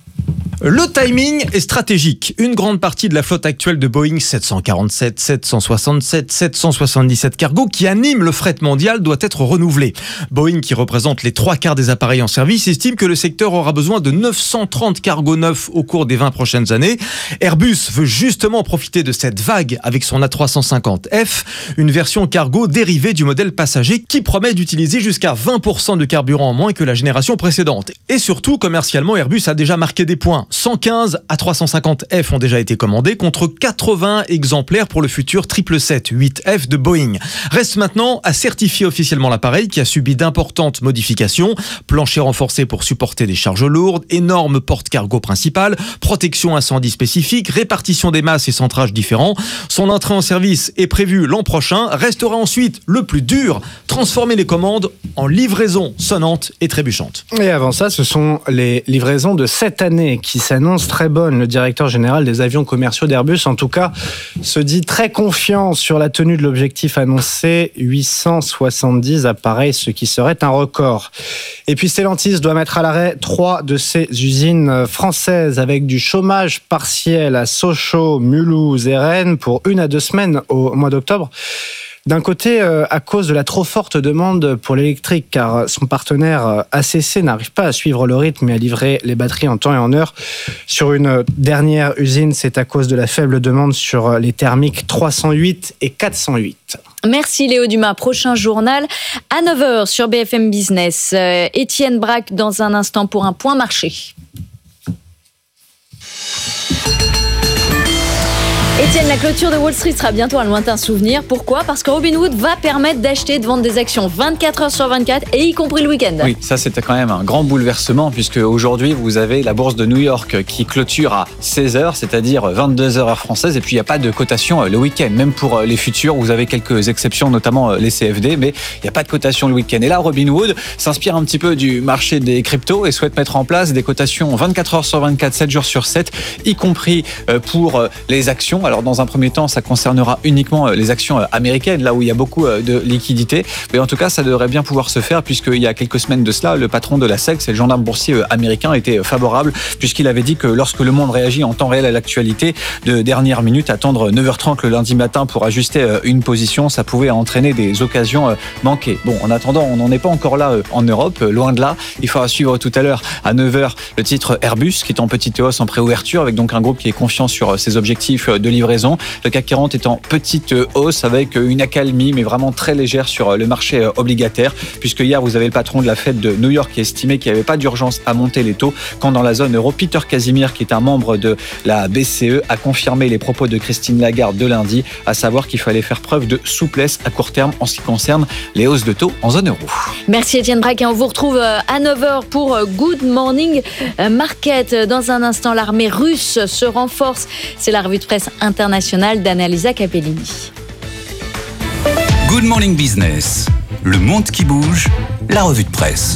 I: Le timing est stratégique. Une grande partie de la flotte actuelle de Boeing sept cent quarante-sept, sept cent soixante-sept, sept cent soixante-dix-sept cargo qui anime le fret mondial doit être renouvelée. Boeing, qui représente les trois quarts des appareils en service, estime que le secteur aura besoin de neuf cent trente cargos neufs au cours des vingt prochaines années. Airbus veut justement profiter de cette vague avec son A trois cent cinquante F, une version cargo dérivée du modèle passager qui promet d'utiliser jusqu'à vingt pour cent de carburant en moins que la génération précédente. Et surtout, commercialement, Airbus a déjà marqué des points. cent quinze A trois cent cinquante F ont déjà été commandés contre quatre-vingts exemplaires pour le futur triple sept huit F de Boeing. Reste maintenant à certifier officiellement l'appareil qui a subi d'importantes modifications. Plancher renforcé pour supporter des charges lourdes, énorme porte-cargo principale, protection incendie spécifique, répartition des masses et centrages différents. Son entrée en service est prévue l'an prochain. Restera ensuite le plus dur, transformer les commandes en livraisons sonnantes et trébuchantes.
C: Et avant ça, ce sont les livraisons de cette année qui s'annonce très bonne. Le directeur général des avions commerciaux d'Airbus, en tout cas, se dit très confiant sur la tenue de l'objectif annoncé, huit cent soixante-dix appareils, ce qui serait un record. Et puis Stellantis doit mettre à l'arrêt trois de ses usines françaises avec du chômage partiel à Sochaux, Mulhouse et Rennes pour une à deux semaines au mois d'octobre. D'un côté, à cause de la trop forte demande pour l'électrique, car son partenaire A C C n'arrive pas à suivre le rythme et à livrer les batteries en temps et en heure. Sur une dernière usine, c'est à cause de la faible demande sur les thermiques trois cent huit et quatre cent huit.
B: Merci Léo Dumas. Prochain journal à neuf heures sur B F M Business. Euh, Étienne Braque dans un instant pour un point marché. Étienne, la clôture de Wall Street sera bientôt un lointain souvenir. Pourquoi ? Parce que Robinhood va permettre d'acheter et de vendre des actions vingt-quatre heures sur vingt-quatre et y compris le week-end.
M: Oui, ça c'était quand même un grand bouleversement puisque aujourd'hui vous avez la bourse de New York qui clôture à seize heures, c'est-à-dire vingt-deux heures heure française, et puis il n'y a pas de cotation le week-end. Même pour les futurs, vous avez quelques exceptions, notamment les C F D, mais il n'y a pas de cotation le week-end. Et là, Robinhood s'inspire un petit peu du marché des cryptos et souhaite mettre en place des cotations vingt-quatre heures sur vingt-quatre, sept jours sur sept, y compris pour les actions. Alors dans un premier temps, ça concernera uniquement les actions américaines, là où il y a beaucoup de liquidités. Mais en tout cas, ça devrait bien pouvoir se faire puisqu'il y a quelques semaines de cela, le patron de la S E C, c'est le gendarme boursier américain, était favorable puisqu'il avait dit que lorsque le monde réagit en temps réel à l'actualité, de dernière minute, attendre neuf heures trente le lundi matin pour ajuster une position, ça pouvait entraîner des occasions manquées. Bon, en attendant, on n'en est pas encore là en Europe, loin de là. Il faudra suivre tout à l'heure à neuf heures le titre Airbus qui est en petite hausse en préouverture avec donc un groupe qui est confiant sur ses objectifs de livraison. Le C A C quarante est en petite hausse avec une accalmie, mais vraiment très légère sur le marché obligataire, puisque hier, vous avez le patron de la Fed de New York qui estimait qu'il n'y avait pas d'urgence à monter les taux, quand dans la zone euro, Peter Casimir, qui est un membre de la B C E, a confirmé les propos de Christine Lagarde de lundi, à savoir qu'il fallait faire preuve de souplesse à court terme en ce qui concerne les hausses de taux en zone euro.
B: Merci Étienne Braque et on vous retrouve à neuf heures pour Good Morning Market. Dans un instant, l'armée russe se renforce. C'est la revue de presse internationale d'Annalisa Capellini.
Q: Good Morning Business, le monde qui bouge, la revue de presse.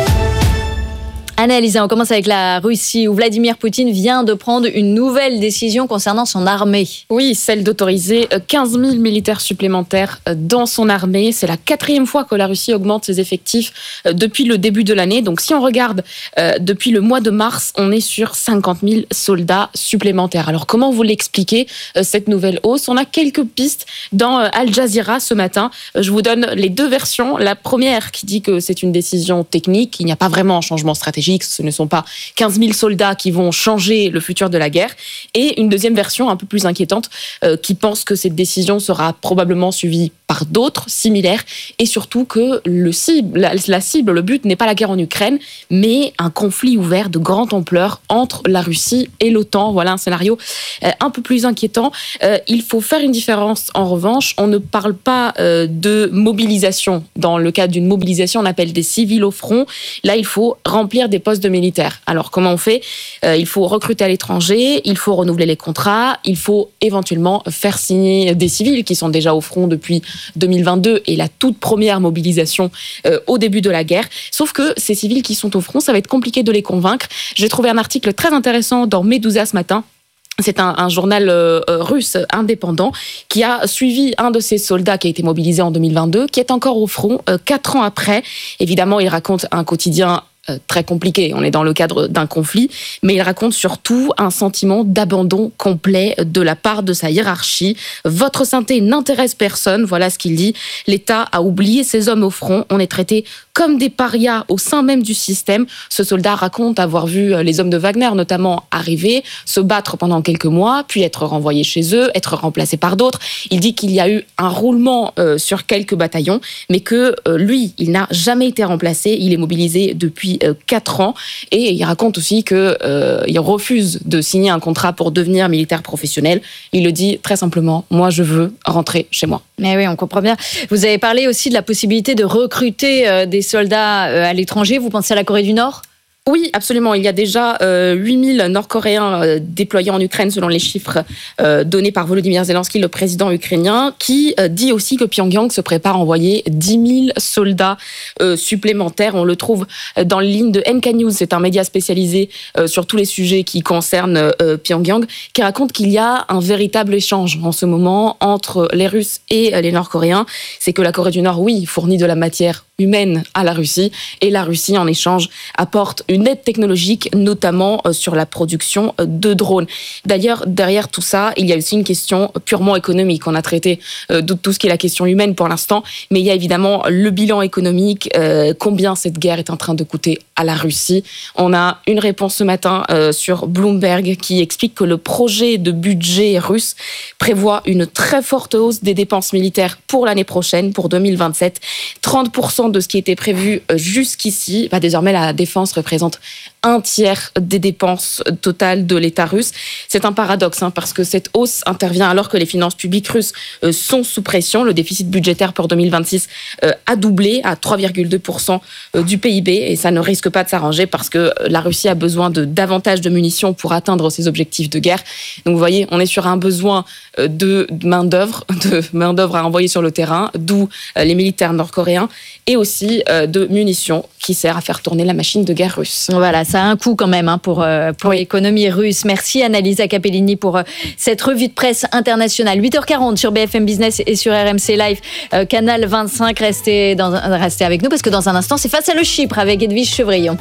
B: Annalisa, on commence avec la Russie où Vladimir Poutine vient de prendre une nouvelle décision concernant son armée.
J: Oui, celle d'autoriser quinze mille militaires supplémentaires dans son armée. C'est la quatrième fois que la Russie augmente ses effectifs depuis le début de l'année. Donc si on regarde euh, depuis le mois de mars, on est sur cinquante mille soldats supplémentaires. Alors comment vous l'expliquez, euh, cette nouvelle hausse? On a quelques pistes dans euh, Al Jazeera ce matin. Euh, je vous donne les deux versions. La première qui dit que c'est une décision technique, qu'il n'y a pas vraiment un changement stratégique. Ce ne sont pas quinze mille soldats qui vont changer le futur de la guerre. Et une deuxième version un peu plus inquiétante euh, qui pense que cette décision sera probablement suivie par d'autres similaires et surtout que le cible, la, la cible, le but n'est pas la guerre en Ukraine, mais un conflit ouvert de grande ampleur entre la Russie et l'OTAN. Voilà un scénario euh, un peu plus inquiétant. Euh, il faut faire une différence en revanche. On ne parle pas euh, de mobilisation. Dans le cadre d'une mobilisation, on appelle des civils au front. Là, il faut remplir des postes de militaires. Alors, comment on fait ? euh, Il faut recruter à l'étranger, il faut renouveler les contrats, il faut éventuellement faire signer des civils qui sont déjà au front depuis deux mille vingt-deux et la toute première mobilisation euh, au début de la guerre. Sauf que ces civils qui sont au front, ça va être compliqué de les convaincre. J'ai trouvé un article très intéressant dans Medusa ce matin. C'est un, un journal euh, russe indépendant qui a suivi un de ces soldats qui a été mobilisé en deux mille vingt-deux, qui est encore au front euh, quatre ans après. Évidemment, il raconte un quotidien Euh, très compliqué, on est dans le cadre d'un conflit, mais il raconte surtout un sentiment d'abandon complet de la part de sa hiérarchie. Votre santé n'intéresse personne, voilà ce qu'il dit. L'État a oublié ses hommes au front, on est traités comme des parias au sein même du système. Ce soldat raconte avoir vu les hommes de Wagner notamment arriver, se battre pendant quelques mois, puis être renvoyés chez eux, être remplacés par d'autres. Il dit qu'il y a eu un roulement euh, sur quelques bataillons, mais que euh, lui, il n'a jamais été remplacé, il est mobilisé depuis quatre ans et il raconte aussi qu'il euh, refuse de signer un contrat pour devenir militaire professionnel. Il le dit très simplement, moi je veux rentrer chez moi.
B: Mais oui, on comprend bien. Vous avez parlé aussi de la possibilité de recruter euh, des soldats euh, à l'étranger. Vous pensez à la Corée du Nord ?
J: Oui, absolument. Il y a déjà euh, huit mille Nord-Coréens euh, déployés en Ukraine selon les chiffres euh, donnés par Volodymyr Zelensky, le président ukrainien, qui euh, dit aussi que Pyongyang se prépare à envoyer dix mille soldats euh, supplémentaires. On le trouve dans les lignes de N K News, c'est un média spécialisé euh, sur tous les sujets qui concernent euh, Pyongyang, qui raconte qu'il y a un véritable échange en ce moment entre les Russes et les Nord-Coréens. C'est que la Corée du Nord, oui, fournit de la matière humaine à la Russie et la Russie, en échange, apporte une aide technologique, notamment sur la production de drones. D'ailleurs, derrière tout ça, il y a aussi une question purement économique. On a traité de tout ce qui est la question humaine pour l'instant, mais il y a évidemment le bilan économique, euh, combien cette guerre est en train de coûter à la Russie. On a une réponse ce matin euh, sur Bloomberg qui explique que le projet de budget russe prévoit une très forte hausse des dépenses militaires pour l'année prochaine, pour deux mille vingt-sept. trente pour cent de ce qui était prévu jusqu'ici. Bah, désormais, la défense représente un tiers des dépenses totales de l'État russe. C'est un paradoxe, hein, parce que cette hausse intervient alors que les finances publiques russes euh, sont sous pression. Le déficit budgétaire pour deux mille vingt-six euh, a doublé à trois virgule deux pour cent du P I B et ça ne risque pas de s'arranger parce que la Russie a besoin de davantage de munitions pour atteindre ses objectifs de guerre. Donc vous voyez, on est sur un besoin de main-d'œuvre, de main-d'œuvre à envoyer sur le terrain, d'où les militaires nord-coréens, et aussi de munitions qui sert à faire tourner la machine de guerre russe.
B: Voilà, ça a un coût quand même hein, pour, euh, pour oui. l'économie russe. Merci Annalisa Capellini pour euh, cette revue de presse internationale. huit heures quarante sur B F M Business et sur R M C Live, euh, canal vingt-cinq. Restez, dans, restez avec nous parce que dans un instant, c'est Face à le Chypre avec Edwige Chevrillon.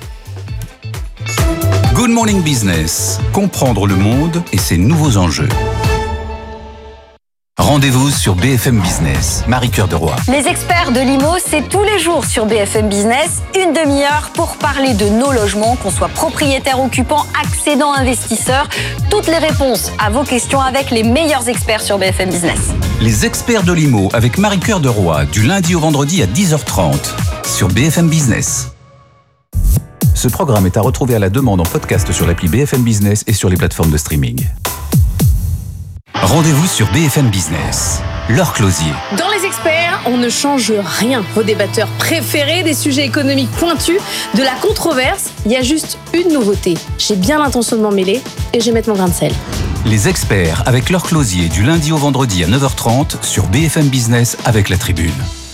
Q: Good Morning Business. Comprendre le monde et ses nouveaux enjeux. Rendez-vous sur B F M Business. Marie-Cœur de Roy.
K: Les experts de l'I M O, c'est tous les jours sur B F M Business, une demi-heure pour parler de nos logements, qu'on soit propriétaire, occupant, accédant, investisseur. Toutes les réponses à vos questions avec les meilleurs experts sur B F M Business.
Q: Les experts de l'I M O avec Marie-Cœur de Roy, du lundi au vendredi à dix heures trente sur B F M Business. Ce programme est à retrouver à la demande en podcast sur l'appli B F M Business et sur les plateformes de streaming. Rendez-vous sur B F M Business. Laure Closier.
J: Dans les experts, on ne change rien. Vos débatteurs préférés, des sujets économiques pointus, de la controverse, il y a juste une nouveauté. J'ai bien l'intention de m'en mêler et je vais mettre mon grain de sel.
Q: Les experts avec Laure Closier du lundi au vendredi à neuf heures trente sur B F M Business avec la Tribune.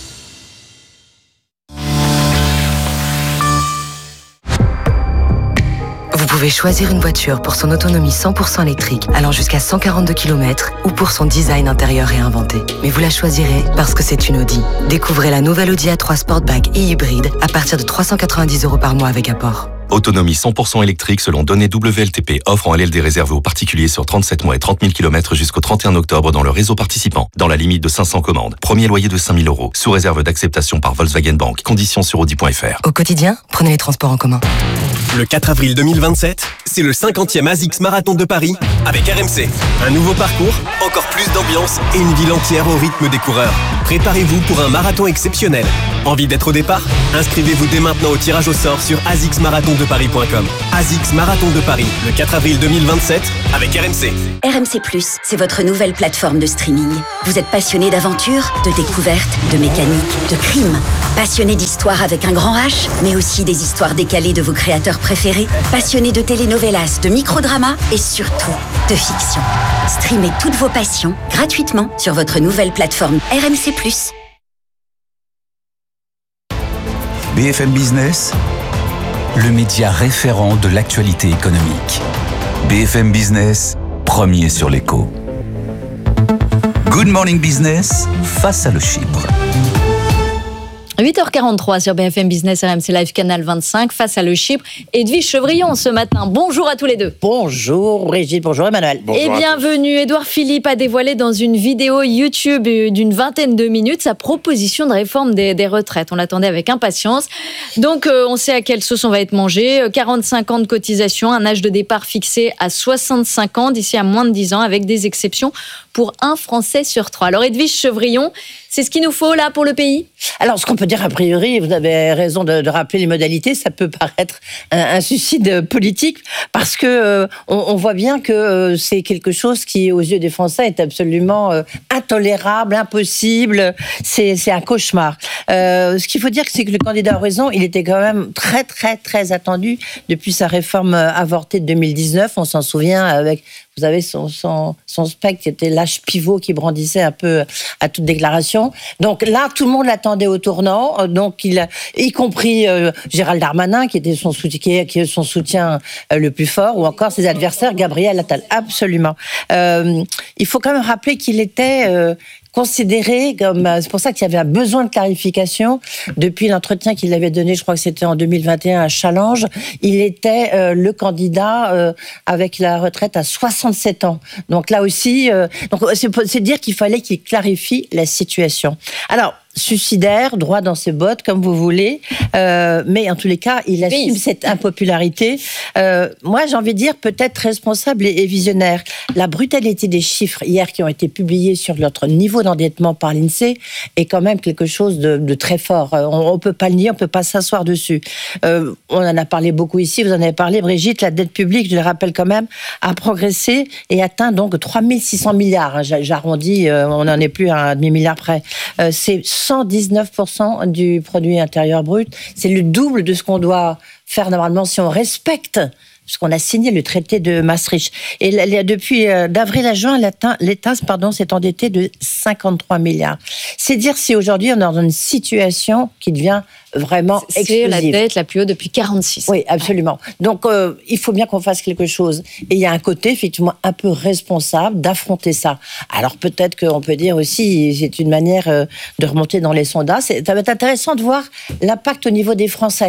D: Vous pouvez choisir une voiture pour son autonomie cent pour cent électrique, allant jusqu'à cent quarante-deux kilomètres, ou pour son design intérieur réinventé. Mais vous la choisirez parce que c'est une Audi. Découvrez la nouvelle Audi A trois Sportback et hybride à partir de trois cent quatre-vingt-dix euros par mois avec apport.
N: Autonomie cent pour cent électrique selon données W L T P. Offre en L L D réservée aux particuliers sur trente-sept mois et trente mille kilomètres jusqu'au trente et un octobre dans le réseau participant, dans la limite de cinq cents commandes. Premier loyer de cinq mille euros, sous réserve d'acceptation par Volkswagen Bank. Conditions sur audi point f r.
D: Au quotidien, prenez les transports en commun.
V: Le quatre avril deux mille vingt-sept, c'est le cinquantième ASICS Marathon de Paris avec R M C. Un nouveau parcours, encore plus d'ambiance et une ville entière au rythme des coureurs. Préparez-vous pour un marathon exceptionnel. Envie d'être au départ? Inscrivez-vous dès maintenant au tirage au sort sur a s i c s marathon de paris point com. ASICS Marathon de Paris, le quatre avril deux mille vingt-sept avec R M C.
O: R M C plus, c'est votre nouvelle plateforme de streaming. Vous êtes passionné d'aventure, de découverte, de mécanique, de crime. Passionné d'histoire avec un grand H, mais aussi des histoires décalées de vos créateurs préférés. Passionné de telenovelas, de microdramas et surtout de fiction. Streamez toutes vos passions gratuitement sur votre nouvelle plateforme R M C plus.
Q: B F M Business, le média référent de l'actualité économique. B F M Business, premier sur l'écho. Good Morning Business, face à le Chypre.
B: huit heures quarante-trois sur B F M Business, R M C Live, Canal vingt-cinq, face à le Chypre. Edwige Chevrillon ce matin. Bonjour à tous les deux.
X: Bonjour Brigitte, bonjour Emmanuel.
B: Bonjour et bienvenue. Édouard Philippe a dévoilé dans une vidéo YouTube d'une vingtaine de minutes sa proposition de réforme des, des retraites. On l'attendait avec impatience. Donc euh, on sait à quelle sauce on va être mangé. quarante-cinq ans de cotisation, un âge de départ fixé à soixante-cinq ans d'ici à moins de dix ans, avec des exceptions pour un Français sur trois. Alors Edwige Chevrillon, c'est ce qu'il nous faut là pour le pays?
X: Alors, ce qu'on peut dire a priori, vous avez raison de, de rappeler les modalités, ça peut paraître un, un suicide politique parce que euh, on, on voit bien que euh, c'est quelque chose qui, aux yeux des Français, est absolument euh, intolérable, impossible. C'est, c'est un cauchemar. Euh, ce qu'il faut dire, c'est que le candidat a raison. Il était quand même très, très, très attendu depuis sa réforme avortée de deux mille dix-neuf. On s'en souvient avec, vous avez son, son, son spectre qui était l'âge pivot qui brandissait un peu à toute déclaration. Donc là, tout le monde l'attendait au tournant. Donc il, a, y compris euh, Gérald Darmanin, qui était son soutien, qui est, qui est son soutien euh, le plus fort, ou encore ses adversaires, Gabriel Attal. Absolument. Euh, il faut quand même rappeler qu'il était euh, considéré comme, c'est pour ça qu'il y avait un besoin de clarification depuis l'entretien qu'il avait donné, je crois que c'était en deux mille vingt et un à Challenge. Il était euh, le candidat euh, avec la retraite à soixante-sept ans. Donc là aussi, euh, donc c'est, c'est dire qu'il fallait qu'il clarifie la situation. Alors, suicidaire, droit dans ses bottes, comme vous voulez, euh, mais en tous les cas, il assume oui. cette impopularité. Euh, moi, j'ai envie de dire peut-être responsable et, et visionnaire. La brutalité des chiffres hier qui ont été publiés sur notre niveau d'endettement par l'INSEE est quand même quelque chose de, de très fort. On ne peut pas le nier, on ne peut pas s'asseoir dessus. Euh, on en a parlé beaucoup ici, vous en avez parlé, Brigitte, la dette publique, je le rappelle quand même, a progressé et atteint donc trois mille six cents milliards. J'arrondis, euh, on n'en est plus à un demi-milliard près. Euh, c'est cent dix-neuf pour cent du produit intérieur brut. C'est le double de ce qu'on doit faire normalement si on respecte ce qu'on a signé le traité de Maastricht. Et depuis d'avril à juin, l'État, l'État pardon, s'est endetté de cinquante-trois milliards. C'est dire si aujourd'hui on est dans une situation qui devient vraiment
B: c'est
X: explosive.
B: C'est la dette la plus haute depuis quarante-six.
X: Oui, absolument. Donc euh, il faut bien qu'on fasse quelque chose. Et il y a un côté effectivement un peu responsable d'affronter ça. Alors peut-être qu'on peut dire aussi, c'est une manière euh, de remonter dans les sondages. C'est, ça va être intéressant de voir l'impact au niveau des Français.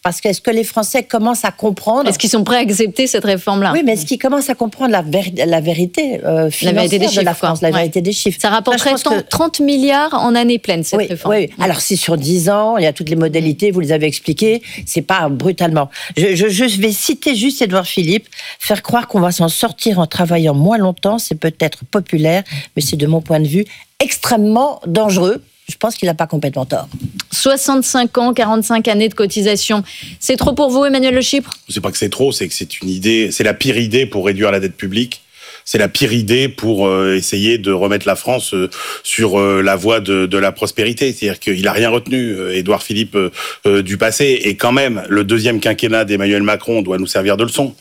X: Parce que est-ce que les Français commencent à comprendre...
B: Est-ce qu'ils sont prêts à accepter cette réforme-là?
X: Oui, mais est-ce qu'ils commencent à comprendre la, véri- la vérité euh, financière la vérité des chiffres, de la France, quoi. La vérité ouais. des chiffres.
B: Ça rapporterait ça, que... trente milliards en année pleine, cette
X: oui,
B: réforme.
X: Oui, oui. Alors, si sur dix ans, il y a toutes les modalités, vous les avez expliquées, c'est pas brutalement. Je, je, je vais citer juste Édouard Philippe. Faire croire qu'on va s'en sortir en travaillant moins longtemps, c'est peut-être populaire, mais c'est de mon point de vue extrêmement dangereux. Je pense qu'il n'a pas complètement tort.
B: soixante-cinq ans, quarante-cinq années de cotisation. C'est trop pour vous, Emmanuel Le Chypre?
H: C'est pas que c'est trop, c'est que c'est une idée, c'est la pire idée pour réduire la dette publique. C'est la pire idée pour euh, essayer de remettre la France euh, sur euh, la voie de, de la prospérité. C'est-à-dire qu'il a rien retenu, euh, Édouard Philippe, euh, euh, du passé. Et quand même, le deuxième quinquennat d'Emmanuel Macron doit nous servir de leçon.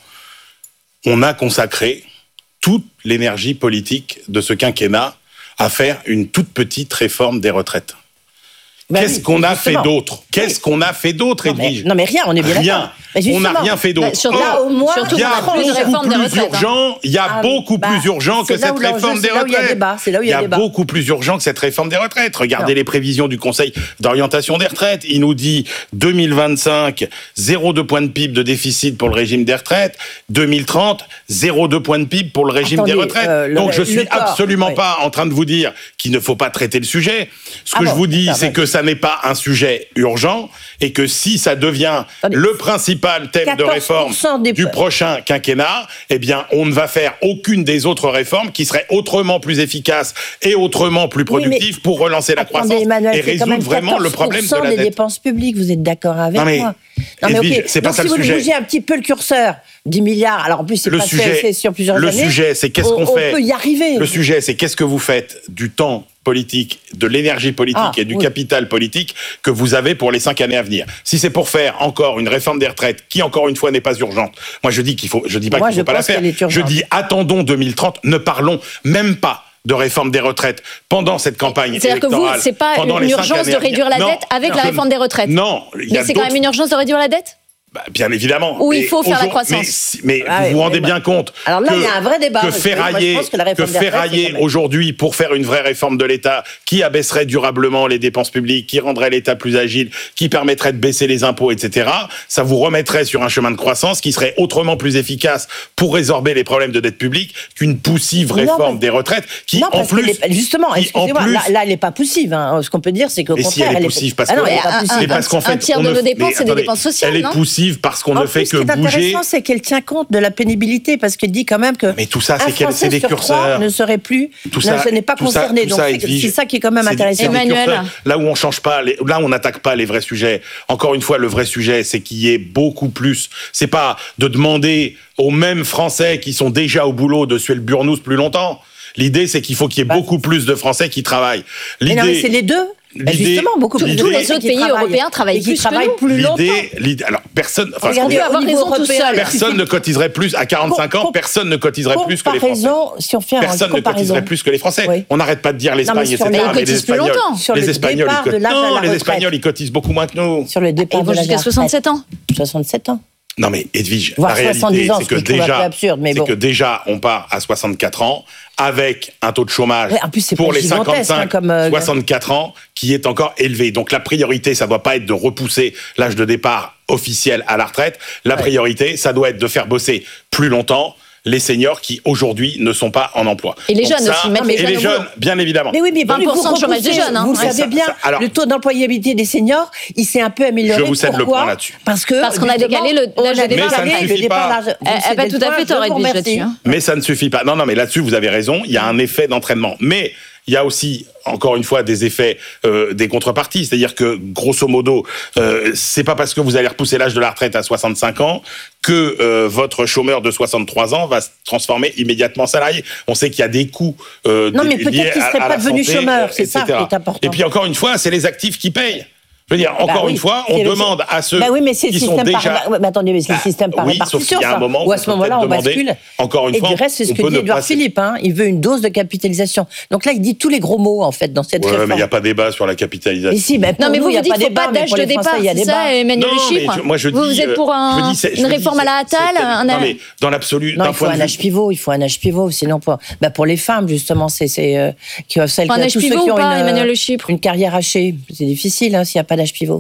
H: On a consacré toute l'énergie politique de ce quinquennat à faire une toute petite réforme des retraites. Ben Qu'est-ce oui, qu'on a justement. fait d'autre Qu'est-ce qu'on a fait d'autre, Edwige ?
X: Non mais rien, on est bien
H: Rien. On n'a rien fait d'autre.
X: Bah, là, au moins,
H: il y a beaucoup plus urgent, il y a
X: ah,
H: beaucoup
X: bah,
H: plus urgent que cette réforme des retraites.
X: C'est là où il y a
H: Il y a beaucoup plus urgent que cette réforme des retraites. Regardez non. les prévisions du Conseil d'orientation des retraites. Il nous dit deux mille vingt-cinq, zéro virgule deux points de P I B de déficit pour le régime des retraites. deux mille trente, zéro virgule deux points de P I B pour le régime
X: Attendez,
H: des retraites.
X: Euh, le,
H: Donc je suis
X: corps,
H: absolument
X: oui.
H: pas en train de vous dire qu'il ne faut pas traiter le sujet. Ce que
X: ah
H: je
X: bon,
H: vous dis,
X: ah
H: c'est
X: ouais.
H: que ça n'est pas un sujet urgent et que si ça devient Attendez. le principal thème de réforme
X: des...
H: du prochain quinquennat, eh bien, on ne va faire aucune des autres réformes qui seraient autrement plus efficaces et autrement plus productives oui, pour relancer la
X: attendez,
H: croissance
X: Emmanuel,
H: et résoudre vraiment le problème de la
X: des
H: dette.
X: dépenses publiques, vous êtes d'accord avec
H: non mais,
X: moi? Non mais
H: Edwige,
X: ok.
H: c'est pas
X: Donc,
H: ça
X: si
H: le
X: vous
H: sujet.
X: bougez un petit peu le curseur, dix milliards. Alors en plus, c'est
H: le
X: pas
H: sujet,
X: fait sur plusieurs
H: le
X: années.
H: Le sujet, c'est qu'est-ce
X: on,
H: qu'on fait
X: On peut y arriver.
H: Le sujet, c'est qu'est-ce que vous faites du temps politique, de l'énergie politique ah, et du oui. capital politique que vous avez pour les cinq années à venir. Si c'est pour faire encore une réforme des retraites qui, encore une fois, n'est pas urgente, moi je dis qu'il faut, je dis pas moi, qu'il faut pas la faire. Je dis attendons deux mille trente, ne parlons même pas de réforme des retraites pendant cette campagne
B: C'est-à-dire
H: électorale.
B: que vous, c'est pas une urgence de réduire la
H: non,
B: dette avec
H: non,
B: la réforme des retraites.
H: Non.
B: Mais c'est quand même une urgence de réduire la dette ?
H: Bah, bien évidemment.
B: Où il faut faire la croissance.
H: Mais, mais ah, vous vous rendez bien bah. compte
X: Alors là,
H: que,
X: il y a un vrai débat.
H: que ferrailler, que, que ferrailler aujourd'hui pour faire une vraie réforme de l'État qui abaisserait durablement les dépenses publiques, qui rendrait l'État plus agile, qui permettrait de baisser les impôts, et cetera, ça vous remettrait sur un chemin de croissance qui serait autrement plus efficace pour résorber les problèmes de dette publique qu'une poussive réforme non, des retraites qui,
X: non,
H: en plus...
X: Est, justement, excusez-moi,
H: plus,
X: là, là, elle n'est pas poussive. Hein. Ce qu'on peut dire, c'est qu'au
H: contraire...
X: Si
H: elle est poussive, parce
X: qu'un
B: tiers de nos dépenses, c'est des dépenses sociales,
H: Elle est poussive parce qu'on ne fait que bouger.
X: Ce qui est intéressant, c'est qu'elle tient compte de la pénibilité, parce qu'elle dit quand même que
H: mais tout ça, c'est,
X: qu'elle,
H: c'est des curseurs.
X: Ne serait plus,
H: tout ça,
X: ne, n'est pas concerné.
H: Ça,
X: donc
H: ça,
X: c'est,
H: Edwige,
X: c'est ça qui est quand même
H: c'est,
X: intéressant.
H: C'est Emmanuel. Là où on change pas, les, là où on n'attaque pas les vrais sujets. Encore une fois, le vrai sujet, c'est qu'il y ait beaucoup plus. C'est pas de demander aux mêmes Français qui sont déjà au boulot de suer le burnous plus longtemps. L'idée, c'est qu'il faut qu'il y ait bah, beaucoup plus de Français qui travaillent.
X: L'idée, mais non, mais c'est les deux. Ben justement, beaucoup plus.
B: Tous les autres pays européens travaillent plus que nous.
X: Plus longtemps.
H: L'idée, l'idée, alors personne, enfin,
B: Regardez, avoir raison tout seul.
H: Personne ne cotiserait plus à quarante-cinq ans. Personne ne cotiserait plus que les Français.
X: Si on fait
H: personne ne cotiserait plus que les Français. Oui. On n'arrête pas de dire l'Espagne, et cetera.
B: Mais les Espagnols,
H: les Espagnols, ils cotisent. Non, les Espagnols, ils cotisent beaucoup moins que nous.
X: Sur le départ
B: ils vont jusqu'à soixante-sept ans.
X: soixante-sept ans.
H: Non mais Edwige,
X: Voire
H: la réalité,
X: ans,
H: c'est que déjà,
X: absurde, mais
H: c'est
X: bon.
H: que déjà, on part à soixante-quatre ans avec un taux de chômage
X: ouais, en plus, c'est
H: pour les cinquante-cinq,
X: hein, comme, euh,
H: soixante-quatre ans qui est encore élevé. Donc la priorité, ça doit pas être de repousser l'âge de départ officiel à la retraite. La ouais. priorité, ça doit être de faire bosser plus longtemps les seniors qui aujourd'hui ne sont pas en emploi.
B: Et les
H: Donc
B: jeunes
H: ça,
B: aussi, mettre les
H: et
B: jeunes.
H: les jeunes, bien évidemment.
X: Mais oui, mais
B: vingt pour cent de chômage des jeunes. Hein.
X: Vous
B: ouais,
X: savez
H: ça,
X: bien,
H: ça, alors,
X: le taux d'employabilité des seniors, il s'est un peu amélioré.
H: Je vous cède
X: Pourquoi
H: le point là-dessus.
X: Parce que
B: parce qu'on a décalé le l'âge de départ.
H: Mais ça ne suffit pas.
B: Elle n'a pas tout à fait tort, Edwige, là-dessus.
H: Mais ça ne suffit pas. Non, non, mais là-dessus, vous avez raison. Il y a un effet d'entraînement. Mais il y a aussi, encore une fois, des effets, euh, des contreparties. C'est-à-dire que, grosso modo, euh, c'est pas parce que vous allez repousser l'âge de la retraite à soixante-cinq ans que euh, votre chômeur de soixante-trois ans va se transformer immédiatement en salarié. On sait qu'il y a des coûts euh,
X: non, mais peut-être qu'il ne serait pas devenu chômeur, c'est ça qui est important.
H: Et puis, encore une fois, c'est les actifs qui payent. Je veux dire, encore
X: bah oui,
H: une fois, on demande à ceux
X: bah oui, mais c'est
H: qui
X: le
H: sont déjà...
X: Par... Bah, attendez, mais c'est le système par
H: oui,
X: répartition,
H: sauf qu'il y a un moment
X: où à ce moment-là, on bascule.
H: Encore une
X: et
H: fois,
X: du reste, c'est ce que dit Édouard Philippe. Hein, il veut une dose de capitalisation. Donc là, il dit tous les gros mots, en fait, dans cette
H: ouais,
X: réforme.
H: mais il n'y a pas débat sur la capitalisation.
X: Et si, ben,
B: non, mais
X: nous,
B: vous,
X: il n'y a
B: vous dites
X: pas
B: qu'il ne faut
X: débat,
B: pas d'âge de départ, c'est ça, Emmanuel Le Chypre.
H: Moi, je dis...
B: Vous êtes pour un,
H: je dis,
B: une réforme à la Attal
H: Non, mais dans l'absolu...
X: Non, il faut un âge pivot, il faut un âge pivot, sinon pour, bah pour les femmes, justement, c'est celles qui ont une carrière hachée. C'est difficile s'il n'y a pas d'âge pivot.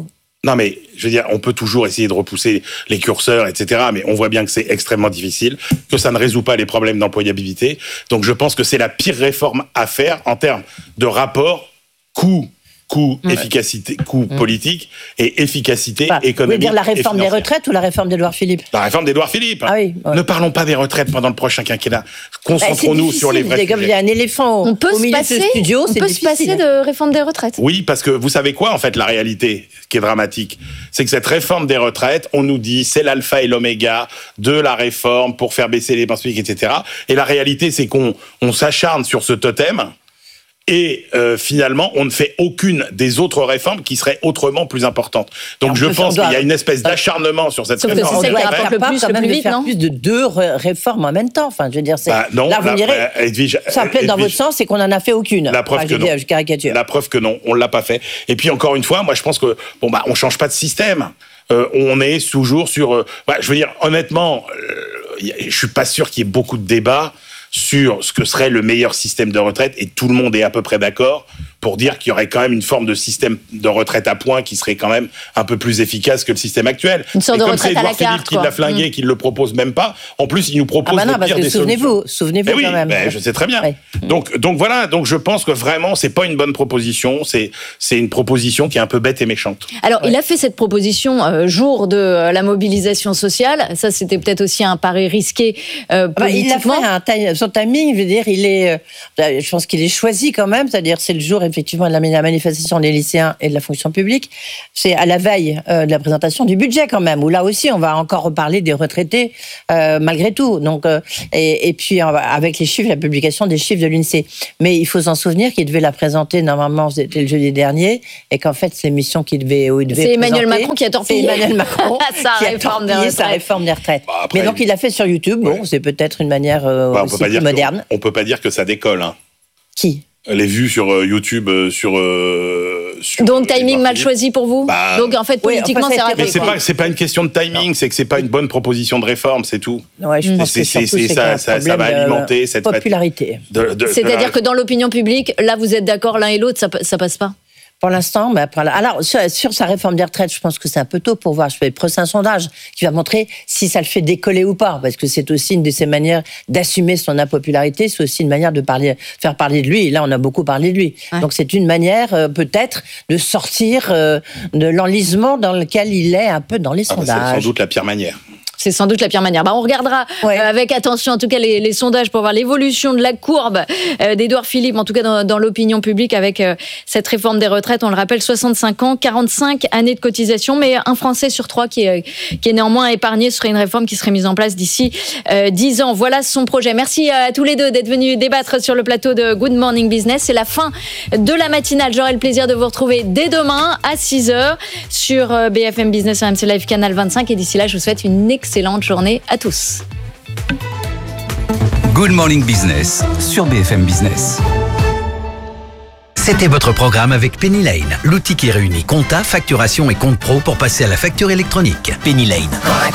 P: Non, mais je veux dire, on peut toujours essayer de repousser les curseurs, et cetera. Mais on voit bien que c'est extrêmement difficile, que ça ne résout pas les problèmes d'employabilité. Donc, je pense que c'est la pire réforme à faire en termes de rapport coût. Coût, ouais. efficacité, coût mmh. politique et efficacité enfin, économique. Vous voulez
X: dire la réforme des retraites ou la réforme d'Édouard Philippe ?
P: La réforme d'Édouard Philippe.
X: Ah oui, ouais.
P: Ne parlons pas des retraites pendant le prochain quinquennat. Concentrons-nous
X: bah,
P: sur les vrais
X: sujets. Comme il y a un éléphant
B: on peut
X: au milieu
B: passer,
X: de ce studio,
B: on
X: c'est
B: peut
X: difficile.
B: se passer de réforme des retraites.
P: Oui, parce que vous savez quoi, en fait, la réalité qui est dramatique, c'est que cette réforme des retraites, on nous dit c'est l'alpha et l'oméga de la réforme pour faire baisser les pensions, et cetera. Et la réalité, c'est qu'on on s'acharne sur ce totem. Et euh, finalement, on ne fait aucune des autres réformes qui seraient autrement plus importantes. Donc, je pense qu'il y a une espèce d'acharnement sur cette
X: Sauf
P: réforme.
X: On doit être le plus, le plus vite, non ? Plus de deux réformes en même temps. Enfin, je veux dire, c'est.
P: Bah, non.
X: Là, vous
P: la,
X: me direz.
P: Euh, Edwige,
X: ça plaît dans votre sens, c'est qu'on en a fait aucune.
P: La preuve
X: enfin,
P: que
X: je
P: non.
X: Dis, je caricature.
P: La preuve que non, on l'a pas fait. Et puis encore une fois, moi, je pense que bon bah, on change pas de système. Euh, on est toujours sur. Euh, bah, je veux dire, honnêtement, euh, je suis pas sûr qu'il y ait beaucoup de débats sur ce que serait le meilleur système de retraite, et tout le monde est à peu près d'accord pour dire qu'il y aurait quand même une forme de système de retraite à points qui serait quand même un peu plus efficace que le système actuel.
B: Une sorte
P: et
B: de
P: comme
B: retraite
P: c'est
B: à la
P: Édouard Philippe
B: carte,
P: qui
B: quoi.
P: l'a flingué,
B: mmh.
P: qui ne le propose même pas, en plus il nous propose
X: ah bah non,
P: le pire des solutions.
X: Souvenez-vous, souvenez-vous
P: mais oui,
X: quand même.
P: Mais je sais très bien. Oui. Donc, donc voilà, donc je pense que vraiment c'est pas une bonne proposition, c'est, c'est une proposition qui est un peu bête et méchante.
B: Alors ouais. il a fait cette proposition euh, jour de euh, la mobilisation sociale, ça c'était peut-être aussi un pari risqué euh, politiquement.
X: Bah, il a fait un, son timing, je veux dire, il est, euh, je pense qu'il est choisi quand même, c'est-à-dire c'est le jour effectivement de la manifestation des lycéens et de la fonction publique, c'est à la veille euh, de la présentation du budget quand même, où là aussi on va encore reparler des retraités euh, malgré tout. Donc, euh, et, et puis avec les chiffres, la publication des chiffres de l'INSEE. Mais il faut s'en souvenir qu'il devait la présenter, normalement c'était le jeudi dernier, et qu'en fait c'est l'émission qu'il devait, où il devait
B: c'est
X: présenter.
B: Emmanuel Macron qui a torpillé,
X: c'est Emmanuel Macron
B: sa,
X: qui a
B: réforme
X: torpillé sa réforme des retraites. Bah après, Mais donc il l'a fait sur YouTube, bon, ouais. c'est peut-être une manière euh, bah, aussi plus moderne.
P: On peut pas dire que ça décolle. Hein.
X: Qui ?
P: Les vues sur euh, YouTube, euh, sur, euh, sur.
B: Donc timing mal choisi pour vous. Bah, Donc en fait politiquement oui, enfin, c'est raté.
P: Mais c'est pas c'est pas une question de timing, non. C'est que c'est pas une bonne proposition de réforme, c'est tout.
X: Ouais, je pense
P: c'est,
X: que
P: c'est,
X: c'est,
P: c'est ça, ça, ça va alimenter cette
X: popularité.
P: De, de,
B: C'est-à-dire
P: de la...
B: que dans l'opinion publique, là vous êtes d'accord l'un et l'autre, ça ça passe pas.
X: Pour l'instant, mais après, alors sur, sur sa réforme des retraites, je pense que c'est un peu tôt pour voir. Je fais le prochain sondage qui va montrer si ça le fait décoller ou pas, parce que c'est aussi une de ses manières d'assumer son impopularité. C'est aussi une manière de parler, faire parler de lui. Et là, on a beaucoup parlé de lui. Ouais. Donc c'est une manière euh, peut-être de sortir euh, de l'enlisement dans lequel il est un peu dans les
P: ah
X: sondages.
P: Bah c'est sans doute la pire manière.
B: C'est sans doute la pire manière. Bah, on regardera ouais. euh, avec attention, en tout cas, les, les sondages pour voir l'évolution de la courbe euh, d'Édouard Philippe, en tout cas dans, dans l'opinion publique, avec euh, cette réforme des retraites. On le rappelle, soixante-cinq ans, quarante-cinq années de cotisation, mais un Français sur trois qui est, qui est néanmoins épargné. Ce serait une réforme qui serait mise en place d'ici euh, dix ans. Voilà son projet. Merci à tous les deux d'être venus débattre sur le plateau de Good Morning Business. C'est la fin de la matinale. J'aurai le plaisir de vous retrouver dès demain à six heures sur B F M Business, R M C Live, Canal vingt-cinq. Et d'ici là, je vous souhaite une excellente Excellente journée à tous.
Q: Good Morning Business sur B F M Business.
A: C'était votre programme avec Penny Lane, l'outil qui réunit compta, facturation et compte pro pour passer à la facture électronique. Penny Lane.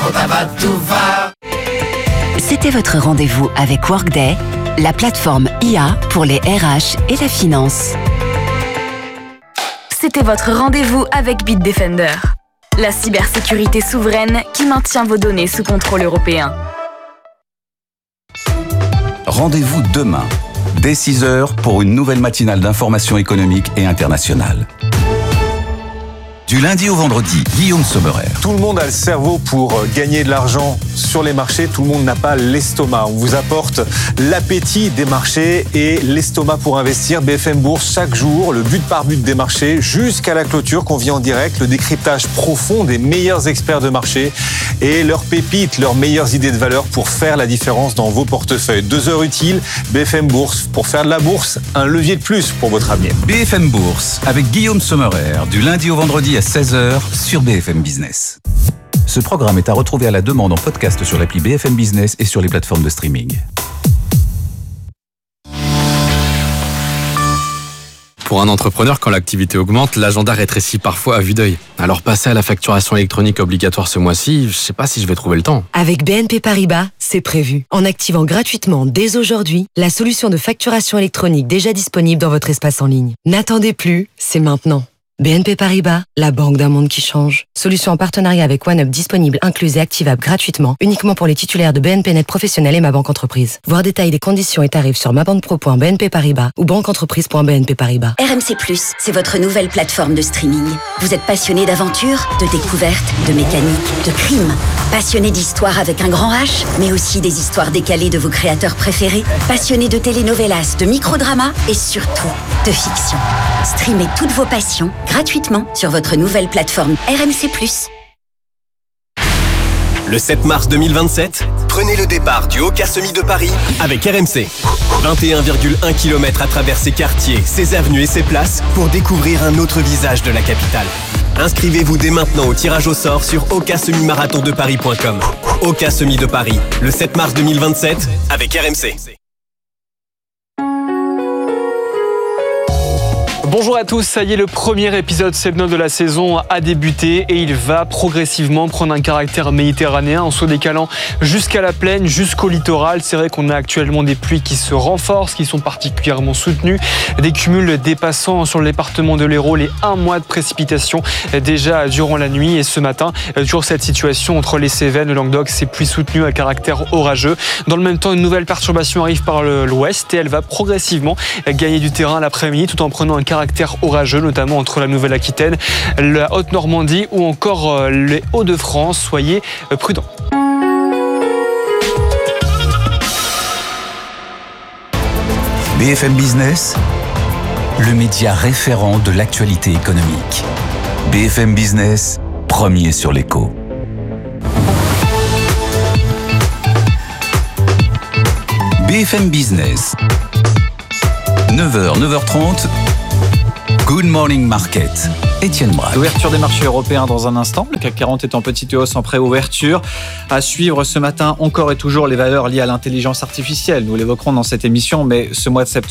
L: C'était votre rendez-vous avec Workday, la plateforme I A pour les R H et la finance.
T: C'était votre rendez-vous avec Bitdefender, la cybersécurité souveraine qui maintient vos données sous contrôle européen.
Q: Rendez-vous demain, dès six heures, pour une nouvelle matinale d'information économique et internationale. Du lundi au vendredi, Guillaume Sommerer.
R: Tout le monde a le cerveau pour gagner de l'argent sur les marchés. Tout le monde n'a pas l'estomac. On vous apporte l'appétit des marchés et l'estomac pour investir. B F M Bourse, chaque jour, le but par but des marchés jusqu'à la clôture qu'on vit en direct. Le décryptage profond des meilleurs experts de marché et leurs pépites, leurs meilleures idées de valeur pour faire la différence dans vos portefeuilles. Deux heures utiles, B F M Bourse. Pour faire de la bourse, un levier de plus pour votre avenir.
Q: B F M Bourse, avec Guillaume Sommerer, du lundi au vendredi à seize heures sur B F M Business. Ce programme est à retrouver à la demande en podcast sur l'appli B F M Business et sur les plateformes de streaming.
S: Pour un entrepreneur, quand l'activité augmente, l'agenda rétrécit parfois à vue d'œil. Alors passer à la facturation électronique obligatoire ce mois-ci, je sais pas si je vais trouver le temps.
U: Avec B N P Paribas, c'est prévu. En activant gratuitement dès aujourd'hui la solution de facturation électronique déjà disponible dans votre espace en ligne. N'attendez plus, c'est maintenant. B N P Paribas, la banque d'un monde qui change. Solution en partenariat avec OneUp disponible, incluse et activable gratuitement, uniquement pour les titulaires de B N P Net Professionnel et Ma Banque Entreprise. Voir détails des conditions et tarifs sur mabanque.pro point b n p paribas ou banqueentreprise point b n p paribas.
O: R M C plus, c'est votre nouvelle plateforme de streaming. Vous êtes passionné d'aventure, de découverte, de mécanique, de crime. Passionné d'histoire avec un grand H, mais aussi des histoires décalées de vos créateurs préférés. Passionné de telenovelas, de microdramas et surtout de fiction. Streamez toutes vos passions gratuitement sur votre nouvelle plateforme R M C plus.
V: Le sept mars deux mille vingt-sept, prenez le départ du Oka Semi de Paris avec R M C. vingt et un virgule un kilomètres à travers ses quartiers, ses avenues et ses places pour découvrir un autre visage de la capitale. Inscrivez-vous dès maintenant au tirage au sort sur oka semi marathon de paris point com. Oka Semi de Paris, le sept mars deux mille vingt-sept avec R M C.
E: Bonjour à tous, ça y est, le premier épisode Sebno de la saison a débuté et il va progressivement prendre un caractère méditerranéen en se décalant jusqu'à la plaine, jusqu'au littoral. C'est vrai qu'on a actuellement des pluies qui se renforcent, qui sont particulièrement soutenues, des cumuls dépassant sur le département de l'Hérault les un mois de précipitations déjà durant la nuit. Et ce matin, toujours cette situation entre les Cévennes, le Languedoc, ces pluies soutenues à caractère orageux. Dans le même temps, une nouvelle perturbation arrive par l'ouest et elle va progressivement gagner du terrain l'après-midi tout en prenant un caractère orageux, notamment entre la Nouvelle-Aquitaine, la Haute-Normandie ou encore les Hauts-de-France. Soyez prudents.
Q: B F M Business, le média référent de l'actualité économique. B F M Business, premier sur l'écho. B F M Business, neuf heures, neuf heures trente, Good Morning Market. Étienne Braque.
M: Ouverture des marchés européens dans un instant. Le C A C quarante est en petite hausse en préouverture. À suivre ce matin encore et toujours les valeurs liées à l'intelligence artificielle. Nous l'évoquerons dans cette émission, mais ce mois de septembre